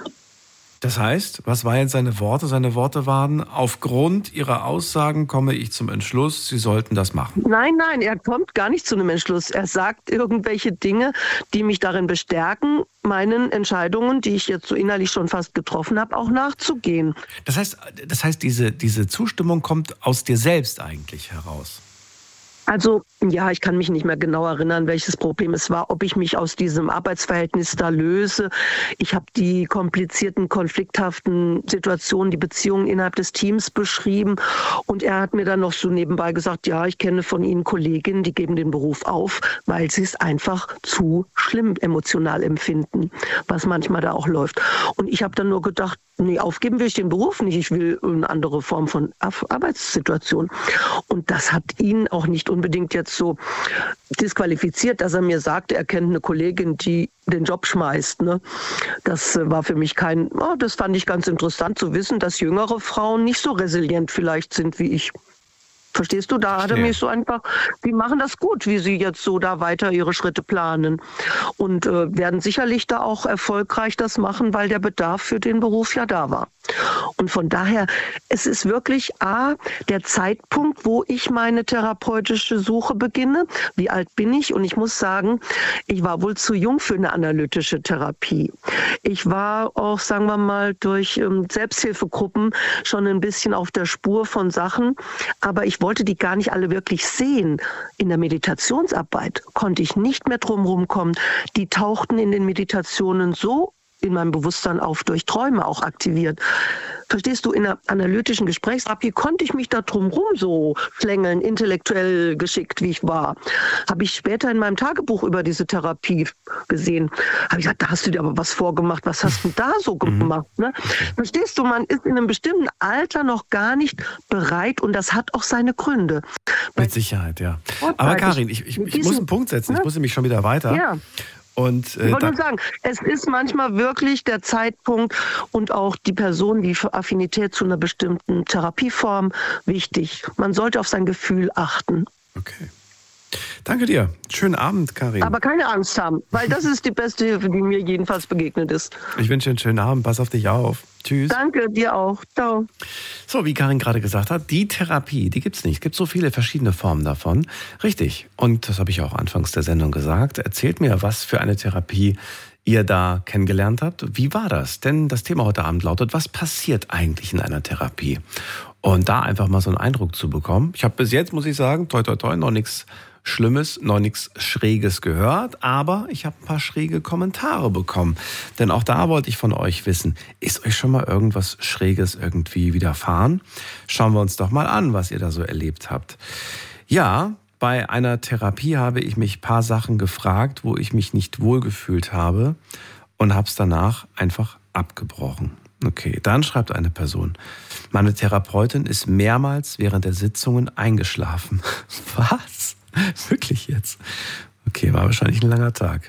Das heißt, was waren jetzt seine Worte? Seine Worte waren, aufgrund Ihrer Aussagen komme ich zum Entschluss, Sie sollten das machen. Nein, nein, er kommt gar nicht zu einem Entschluss. Er sagt irgendwelche Dinge, die mich darin bestärken, meinen Entscheidungen, die ich jetzt so innerlich schon fast getroffen habe, auch nachzugehen. Das heißt, das heißt diese, diese Zustimmung kommt aus dir selbst eigentlich heraus? Also, ja, ich kann mich nicht mehr genau erinnern, welches Problem es war, ob ich mich aus diesem Arbeitsverhältnis da löse. Ich habe die komplizierten, konflikthaften Situationen, die Beziehungen innerhalb des Teams beschrieben. Und er hat mir dann noch so nebenbei gesagt, ja, ich kenne von Ihnen Kolleginnen, die geben den Beruf auf, weil sie es einfach zu schlimm emotional empfinden, was manchmal da auch läuft. Und ich habe dann nur gedacht, nee, aufgeben will ich den Beruf nicht. Ich will eine andere Form von Arbeitssituation. Und das hat ihn auch nicht unbedingt jetzt so disqualifiziert, dass er mir sagte, er kennt eine Kollegin, die den Job schmeißt. Ne? Das war für mich kein, oh, das fand ich ganz interessant zu wissen, dass jüngere Frauen nicht so resilient vielleicht sind wie ich. Verstehst du? Da hat er mich so einfach, die machen das gut, wie sie jetzt so da weiter ihre Schritte planen. Und äh, werden sicherlich da auch erfolgreich das machen, weil der Bedarf für den Beruf ja da war. Und von daher, es ist wirklich A, der Zeitpunkt, wo ich meine therapeutische Suche beginne. Wie alt bin ich? Und ich muss sagen, ich war wohl zu jung für eine analytische Therapie. Ich war auch, sagen wir mal, durch ähm, Selbsthilfegruppen schon ein bisschen auf der Spur von Sachen. Aber ich wollte die gar nicht alle wirklich sehen. In der Meditationsarbeit konnte ich nicht mehr drum rumkommen. Die tauchten in den Meditationen so in meinem Bewusstsein auf, durch Träume auch aktiviert. Verstehst du, in einer analytischen Gesprächstherapie konnte ich mich da drumherum so schlängeln, intellektuell geschickt, wie ich war. Habe ich später in meinem Tagebuch über diese Therapie gesehen. Habe ich gesagt, da hast du dir aber was vorgemacht. Was hast du da so gemacht? Ne? Verstehst du, man ist in einem bestimmten Alter noch gar nicht bereit und das hat auch seine Gründe. Mit Sicherheit, ja. Aber Karin, ich, ich, ich muss einen Punkt setzen. Ich muss nämlich schon wieder weiter. Ja. Und, äh, ich wollte nur sagen, es ist manchmal wirklich der Zeitpunkt und auch die Person, die Affinität zu einer bestimmten Therapieform wichtig. Man sollte auf sein Gefühl achten. Okay. Danke dir. Schönen Abend, Karin. Aber keine Angst haben, weil das ist die beste Hilfe, die mir jedenfalls begegnet ist. Ich wünsche dir einen schönen Abend. Pass auf dich auf. Tschüss. Danke, dir auch. Ciao. So, wie Karin gerade gesagt hat, die Therapie, die gibt es nicht. Es gibt so viele verschiedene Formen davon. Richtig. Und das habe ich auch anfangs der Sendung gesagt. Erzählt mir, was für eine Therapie ihr da kennengelernt habt. Wie war das? Denn das Thema heute Abend lautet, was passiert eigentlich in einer Therapie? Und da einfach mal so einen Eindruck zu bekommen. Ich habe bis jetzt, muss ich sagen, toi toi toi, noch nichts Schlimmes, noch nichts Schräges gehört, aber ich habe ein paar schräge Kommentare bekommen. Denn auch da wollte ich von euch wissen, ist euch schon mal irgendwas Schräges irgendwie widerfahren? Schauen wir uns doch mal an, was ihr da so erlebt habt. Ja, bei einer Therapie habe ich mich ein paar Sachen gefragt, wo ich mich nicht wohlgefühlt habe und habe es danach einfach abgebrochen. Okay, dann schreibt eine Person, meine Therapeutin ist mehrmals während der Sitzungen eingeschlafen. Was? Wirklich jetzt? Okay, war wahrscheinlich ein langer Tag.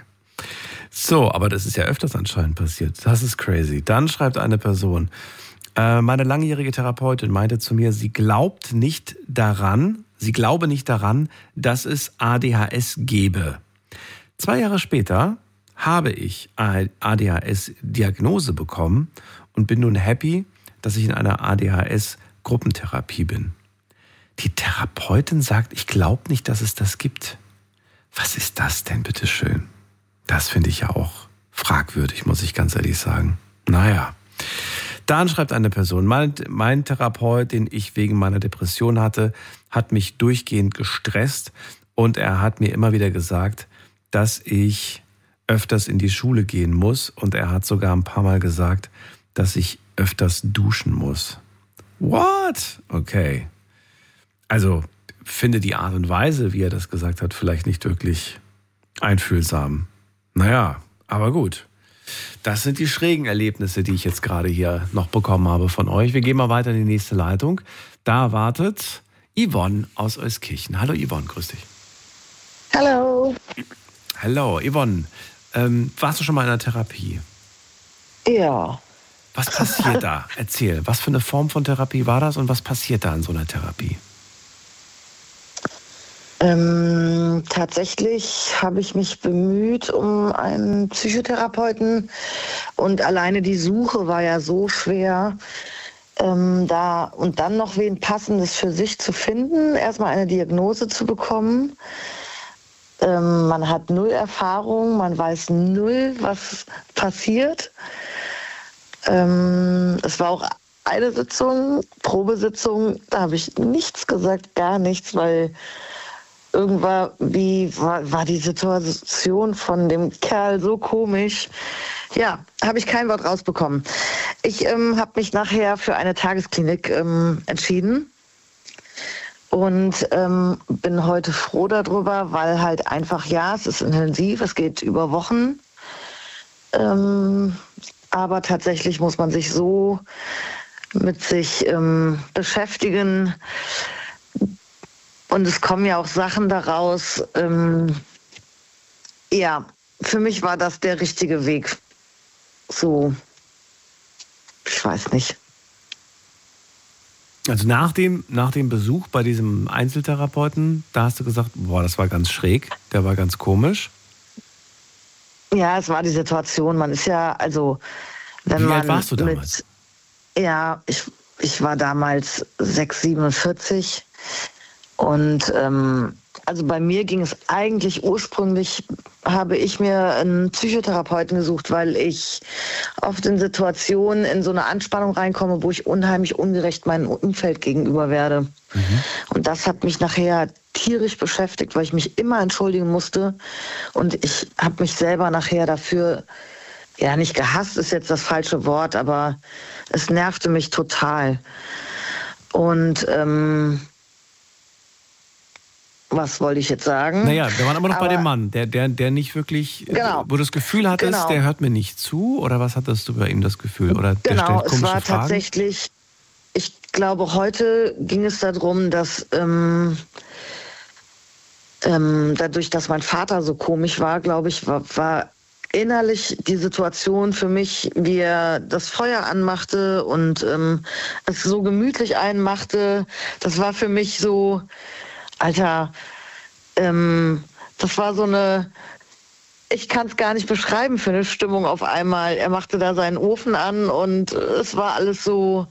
So, aber das ist ja öfters anscheinend passiert. Das ist crazy. Dann schreibt eine Person, äh, meine langjährige Therapeutin meinte zu mir, sie glaubt nicht daran, sie glaube nicht daran, dass es A D H S gäbe. Zwei Jahre später habe ich A D H S-Diagnose bekommen und bin nun happy, dass ich in einer A D H S-Gruppentherapie bin. Die Therapeutin sagt, ich glaube nicht, dass es das gibt. Was ist das denn, bitteschön? Das finde ich ja auch fragwürdig, muss ich ganz ehrlich sagen. Naja. Dann schreibt eine Person, mein, mein Therapeut, den ich wegen meiner Depression hatte, hat mich durchgehend gestresst und er hat mir immer wieder gesagt, dass ich öfters in die Schule gehen muss und er hat sogar ein paar Mal gesagt, dass ich öfters duschen muss. What? Okay. Also finde die Art und Weise, wie er das gesagt hat, vielleicht nicht wirklich einfühlsam. Naja, aber gut. Das sind die schrägen Erlebnisse, die ich jetzt gerade hier noch bekommen habe von euch. Wir gehen mal weiter in die nächste Leitung. Da wartet Yvonne aus Euskirchen. Hallo Yvonne, grüß dich. Hallo. Hallo Yvonne. Ähm, warst du schon mal in einer Therapie? Ja. Was passiert da? Erzähl, was für eine Form von Therapie war das und was passiert da in so einer Therapie? Ähm, tatsächlich habe ich mich bemüht um einen Psychotherapeuten und alleine die Suche war ja so schwer, ähm, da und dann noch wen Passendes für sich zu finden, erstmal eine Diagnose zu bekommen. Ähm, man hat null Erfahrung, man weiß null, was passiert. Ähm, es war auch eine Sitzung, Probesitzung, da habe ich nichts gesagt, gar nichts, weil irgendwann wie war, war die Situation von dem Kerl so komisch. Ja, habe ich kein Wort rausbekommen. Ich ähm, habe mich nachher für eine Tagesklinik ähm, entschieden und ähm, bin heute froh darüber, weil halt einfach, ja, es ist intensiv, es geht über Wochen. Ähm, aber tatsächlich muss man sich so mit sich ähm, beschäftigen. Und es kommen ja auch Sachen daraus. Ähm, ja, für mich war das der richtige Weg. So, ich weiß nicht. Also nach dem, nach dem Besuch bei diesem Einzeltherapeuten, da hast du gesagt, boah, das war ganz schräg, der war ganz komisch. Ja, es war die Situation. Man ist ja, also, wenn Wie man. alt warst du damals? Mit, ja, ich, ich war damals sechs, siebenundvierzig. Und ähm, also bei mir ging es eigentlich ursprünglich, habe ich mir einen Psychotherapeuten gesucht, weil ich oft in Situationen in so eine Anspannung reinkomme, wo ich unheimlich ungerecht meinem Umfeld gegenüber werde. Mhm. Und das hat mich nachher tierisch beschäftigt, weil ich mich immer entschuldigen musste. Und ich habe mich selber nachher dafür, ja nicht gehasst ist jetzt das falsche Wort, aber es nervte mich total. Und ähm, was wollte ich jetzt sagen? Naja, wir waren aber noch aber, bei dem Mann, der, der, der nicht wirklich, genau, wo du das Gefühl hattest, genau. der hört mir nicht zu, oder was hattest du bei ihm das Gefühl? Oder der genau, stellt komische es war Fragen? Tatsächlich, ich glaube, heute ging es darum, dass ähm, ähm, dadurch, dass mein Vater so komisch war, glaube ich, war, war innerlich die Situation für mich, wie er das Feuer anmachte und ähm, es so gemütlich einmachte, das war für mich so, Alter, ähm, das war so eine, ich kann es gar nicht beschreiben für eine Stimmung auf einmal. Er machte da seinen Ofen an und es war alles so,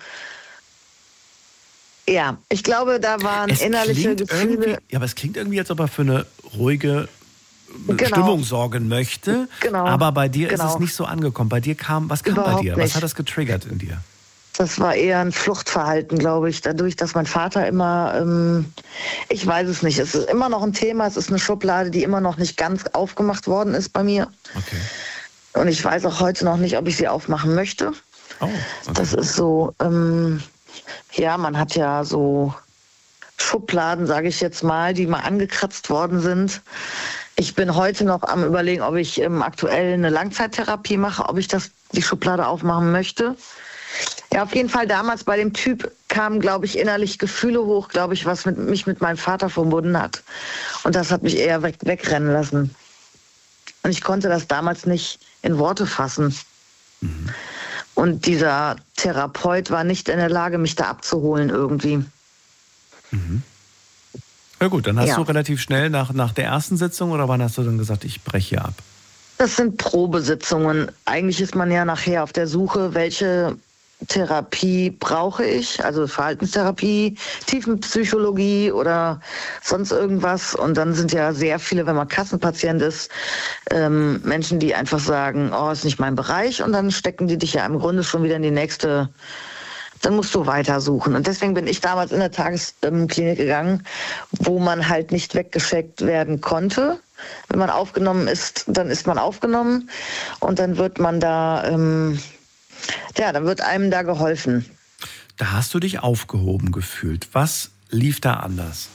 ja, ich glaube, da waren es innerliche Gefühle. Ja, aber es klingt irgendwie, als ob er für eine ruhige Genau. Stimmung sorgen möchte, genau. aber bei dir genau. ist es nicht so angekommen. Bei dir kam, was kam Überhaupt bei dir? nicht. Was hat das getriggert in dir? Das war eher ein Fluchtverhalten, glaube ich, dadurch, dass mein Vater immer, ähm, ich weiß es nicht, es ist immer noch ein Thema, es ist eine Schublade, die immer noch nicht ganz aufgemacht worden ist bei mir. Okay. Und ich weiß auch heute noch nicht, ob ich sie aufmachen möchte. Oh, okay. Das ist so, ähm, ja, man hat ja so Schubladen, sage ich jetzt mal, die mal angekratzt worden sind. Ich bin heute noch am Überlegen, ob ich ähm, aktuell eine Langzeittherapie mache, ob ich das die Schublade aufmachen möchte. Ja, auf jeden Fall damals bei dem Typ kamen, glaube ich, innerlich Gefühle hoch, glaube ich, was mit, mich mit meinem Vater verbunden hat. Und das hat mich eher weg, wegrennen lassen. Und ich konnte das damals nicht in Worte fassen. Mhm. Und dieser Therapeut war nicht in der Lage, mich da abzuholen irgendwie. Mhm. Ja gut, dann hast ja. du relativ schnell nach, nach der ersten Sitzung, oder wann hast du dann gesagt, ich breche hier ab? Das sind Probesitzungen. Eigentlich ist man ja nachher auf der Suche, welche Therapie brauche ich, also Verhaltenstherapie, Tiefenpsychologie oder sonst irgendwas. Und dann sind ja sehr viele, wenn man Kassenpatient ist, ähm, Menschen, die einfach sagen, oh, ist nicht mein Bereich. Und dann stecken die dich ja im Grunde schon wieder in die nächste, dann musst du weitersuchen. Und deswegen bin ich damals in der Tagesklinik gegangen, wo man halt nicht weggeschickt werden konnte. Wenn man aufgenommen ist, dann ist man aufgenommen und dann wird man da... Ähm, Ja, dann wird einem da geholfen. Da hast du dich aufgehoben gefühlt. Was lief da anders?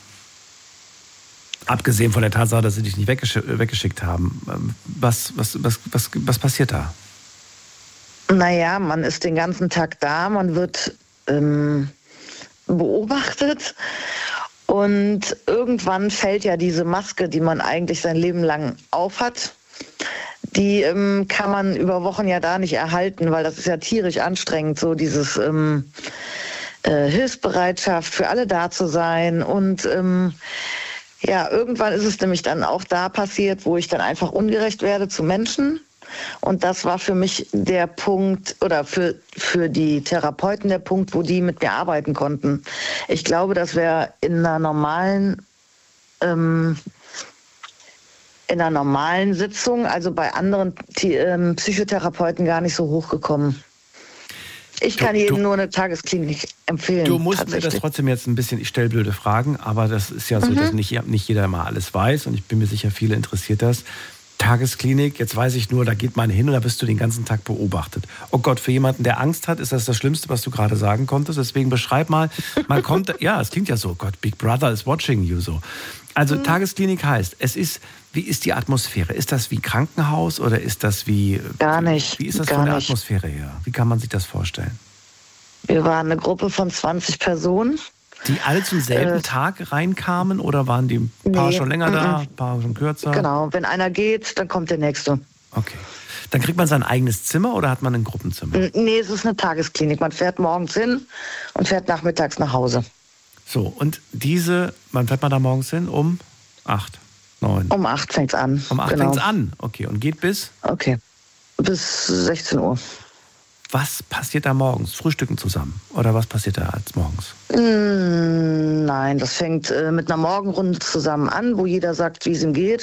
Abgesehen von der Tatsache, dass sie dich nicht weggesch- weggeschickt haben. Was, was, was, was, was passiert da? Naja, man ist den ganzen Tag da, man wird ähm, beobachtet und irgendwann fällt ja diese Maske, die man eigentlich sein Leben lang aufhat, die ähm, kann man über Wochen ja da nicht erhalten, weil das ist ja tierisch anstrengend, so dieses ähm, äh, Hilfsbereitschaft, für alle da zu sein. Und ähm, ja, irgendwann ist es nämlich dann auch da passiert, wo ich dann einfach ungerecht werde zu Menschen. Und das war für mich der Punkt, oder für, für die Therapeuten der Punkt, wo die mit mir arbeiten konnten. Ich glaube, das wäre in einer normalen, ähm, in einer normalen Sitzung, also bei anderen die, ähm, Psychotherapeuten gar nicht so hochgekommen. Ich kann du, jedem du, nur eine Tagesklinik empfehlen. Du musst mir das trotzdem jetzt ein bisschen, ich stelle blöde Fragen, aber das ist ja so, mhm. dass nicht, nicht jeder immer alles weiß und ich bin mir sicher, viele interessiert das. Tagesklinik, jetzt weiß ich nur, da geht man hin und da wirst du den ganzen Tag beobachtet. Oh Gott, für jemanden, der Angst hat, ist das das Schlimmste, was du gerade sagen konntest. Deswegen beschreib mal, man kommt, ja, es klingt ja so, Gott, Big Brother is watching you so. Also mhm. Tagesklinik heißt, es ist, wie ist die Atmosphäre? Ist das wie Krankenhaus oder ist das wie... Gar nicht. Wie ist das gar von der nicht. Atmosphäre her? Wie kann man sich das vorstellen? Wir waren eine Gruppe von zwanzig Personen. Die alle zum selben äh, Tag reinkamen oder waren die ein paar nee, schon länger m-m. da, ein paar schon kürzer? Genau, wenn einer geht, dann kommt der Nächste. Okay. Dann kriegt man sein eigenes Zimmer oder hat man ein Gruppenzimmer? Nee, es ist eine Tagesklinik. Man fährt morgens hin und fährt nachmittags nach Hause. So, und diese, wann fährt man da morgens hin? Um acht, neun? Um acht fängt's an. Um acht genau. fängt's an, okay. Und geht bis? Okay, bis sechzehn Uhr. Was passiert da morgens? Frühstücken zusammen? Oder was passiert da als morgens? Mm, nein, das fängt äh, mit einer Morgenrunde zusammen an, wo jeder sagt, wie es ihm geht.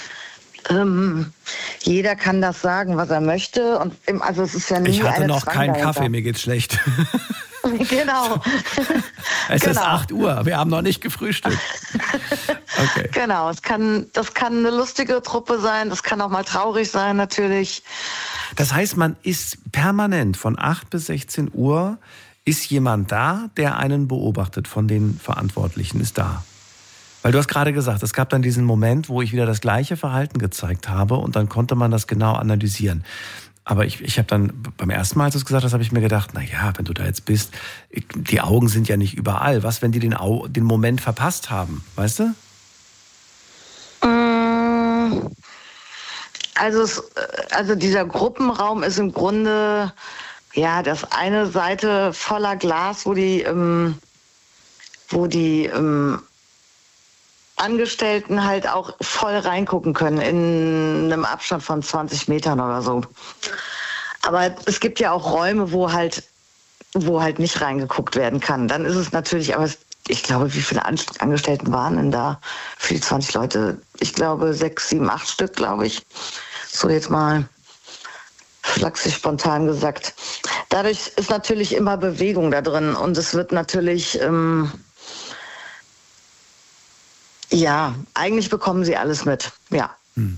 Ähm, jeder kann das sagen, was er möchte. Und im, also es ist ja nie ich hatte eine noch Zwang keinen dahinter. Kaffee, mir geht's schlecht. Genau. Es genau. ist acht Uhr, wir haben noch nicht gefrühstückt. Okay. Genau, es kann, das kann eine lustige Truppe sein, das kann auch mal traurig sein natürlich. Das heißt, man ist permanent von acht bis sechzehn Uhr, ist jemand da, der einen beobachtet von den Verantwortlichen, ist da. Weil du hast gerade gesagt, es gab dann diesen Moment, wo ich wieder das gleiche Verhalten gezeigt habe und dann konnte man das genau analysieren. Aber ich, ich habe dann beim ersten Mal, als du es gesagt hast, habe ich mir gedacht, na ja, wenn du da jetzt bist, die Augen sind ja nicht überall. Was, wenn die den, Au- den Moment verpasst haben, weißt du? Also, es, also dieser Gruppenraum ist im Grunde ja das eine Seite voller Glas, wo die, ähm, wo die ähm, Angestellten halt auch voll reingucken können in einem Abstand von zwanzig Metern oder so. Aber es gibt ja auch Räume, wo halt, wo halt nicht reingeguckt werden kann. Dann ist es natürlich, aber es, ich glaube, wie viele Angestellten waren denn da für die zwanzig Leute? Ich glaube sechs, sieben, acht Stück, glaube ich. So jetzt mal flachsig spontan gesagt. Dadurch ist natürlich immer Bewegung da drin und es wird natürlich, ähm, ja, eigentlich bekommen sie alles mit, ja. Hm.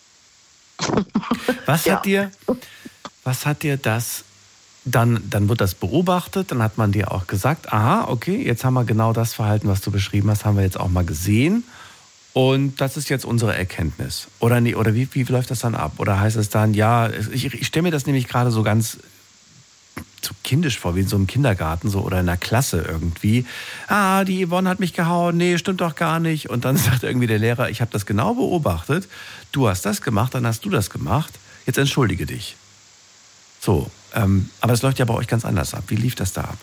Was ja. hat dir, was hat dir das, dann, dann wird das beobachtet, dann hat man dir auch gesagt, aha, okay, jetzt haben wir genau das Verhalten, was du beschrieben hast, haben wir jetzt auch mal gesehen. Und das ist jetzt unsere Erkenntnis. Oder nee, oder wie, wie läuft das dann ab? Oder heißt es dann, ja, ich, ich stelle mir das nämlich gerade so ganz so kindisch vor, wie in so einem Kindergarten so oder in einer Klasse irgendwie. Ah, die Yvonne hat mich gehauen, nee, stimmt doch gar nicht. Und dann sagt irgendwie der Lehrer, ich habe das genau beobachtet, du hast das gemacht, dann hast du das gemacht, jetzt entschuldige dich. So, ähm, aber es läuft ja bei euch ganz anders ab. Wie lief das da ab?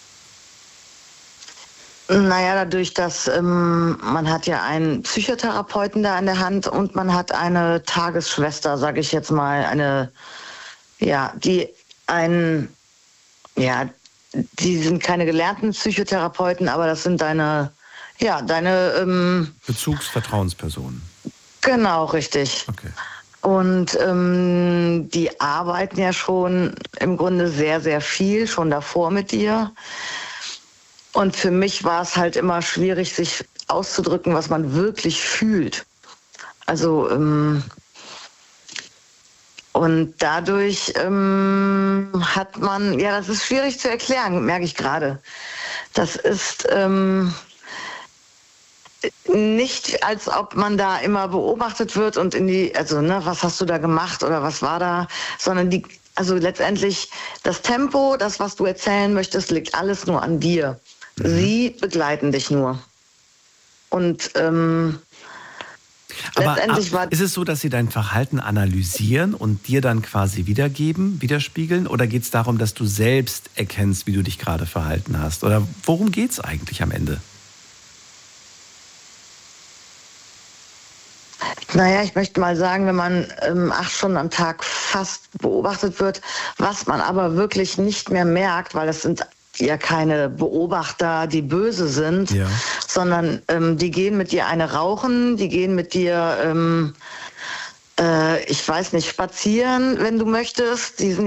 Naja, dadurch, dass ähm, man hat ja einen Psychotherapeuten da an der Hand und man hat eine Tagesschwester, sage ich jetzt mal, eine, ja, die einen, ja, die sind keine gelernten Psychotherapeuten, aber das sind deine, ja, deine ähm, Bezugsvertrauenspersonen. Genau, richtig. Okay. Und ähm, die arbeiten ja schon im Grunde sehr, sehr viel, schon davor mit dir. Und für mich war es halt immer schwierig, sich auszudrücken, was man wirklich fühlt. Also, ähm, und dadurch ähm, hat man, ja, das ist schwierig zu erklären, merke ich gerade. Das ist ähm, nicht, als ob man da immer beobachtet wird und in die, also, ne, was hast du da gemacht oder was war da, sondern die, also letztendlich das Tempo, das, was du erzählen möchtest, liegt alles nur an dir. Sie begleiten dich nur. Und ähm, Aber letztendlich war... ist es so, dass sie dein Verhalten analysieren und dir dann quasi wiedergeben, widerspiegeln? Oder geht es darum, dass du selbst erkennst, wie du dich gerade verhalten hast? Oder worum geht es eigentlich am Ende? Naja, ich möchte mal sagen, wenn man ähm, acht Stunden am Tag fast beobachtet wird, was man aber wirklich nicht mehr merkt, weil das sind ja keine Beobachter, die böse sind, Ja. sondern ähm, die gehen mit dir eine rauchen, die gehen mit dir, ähm, äh, ich weiß nicht, spazieren, wenn du möchtest. Die sind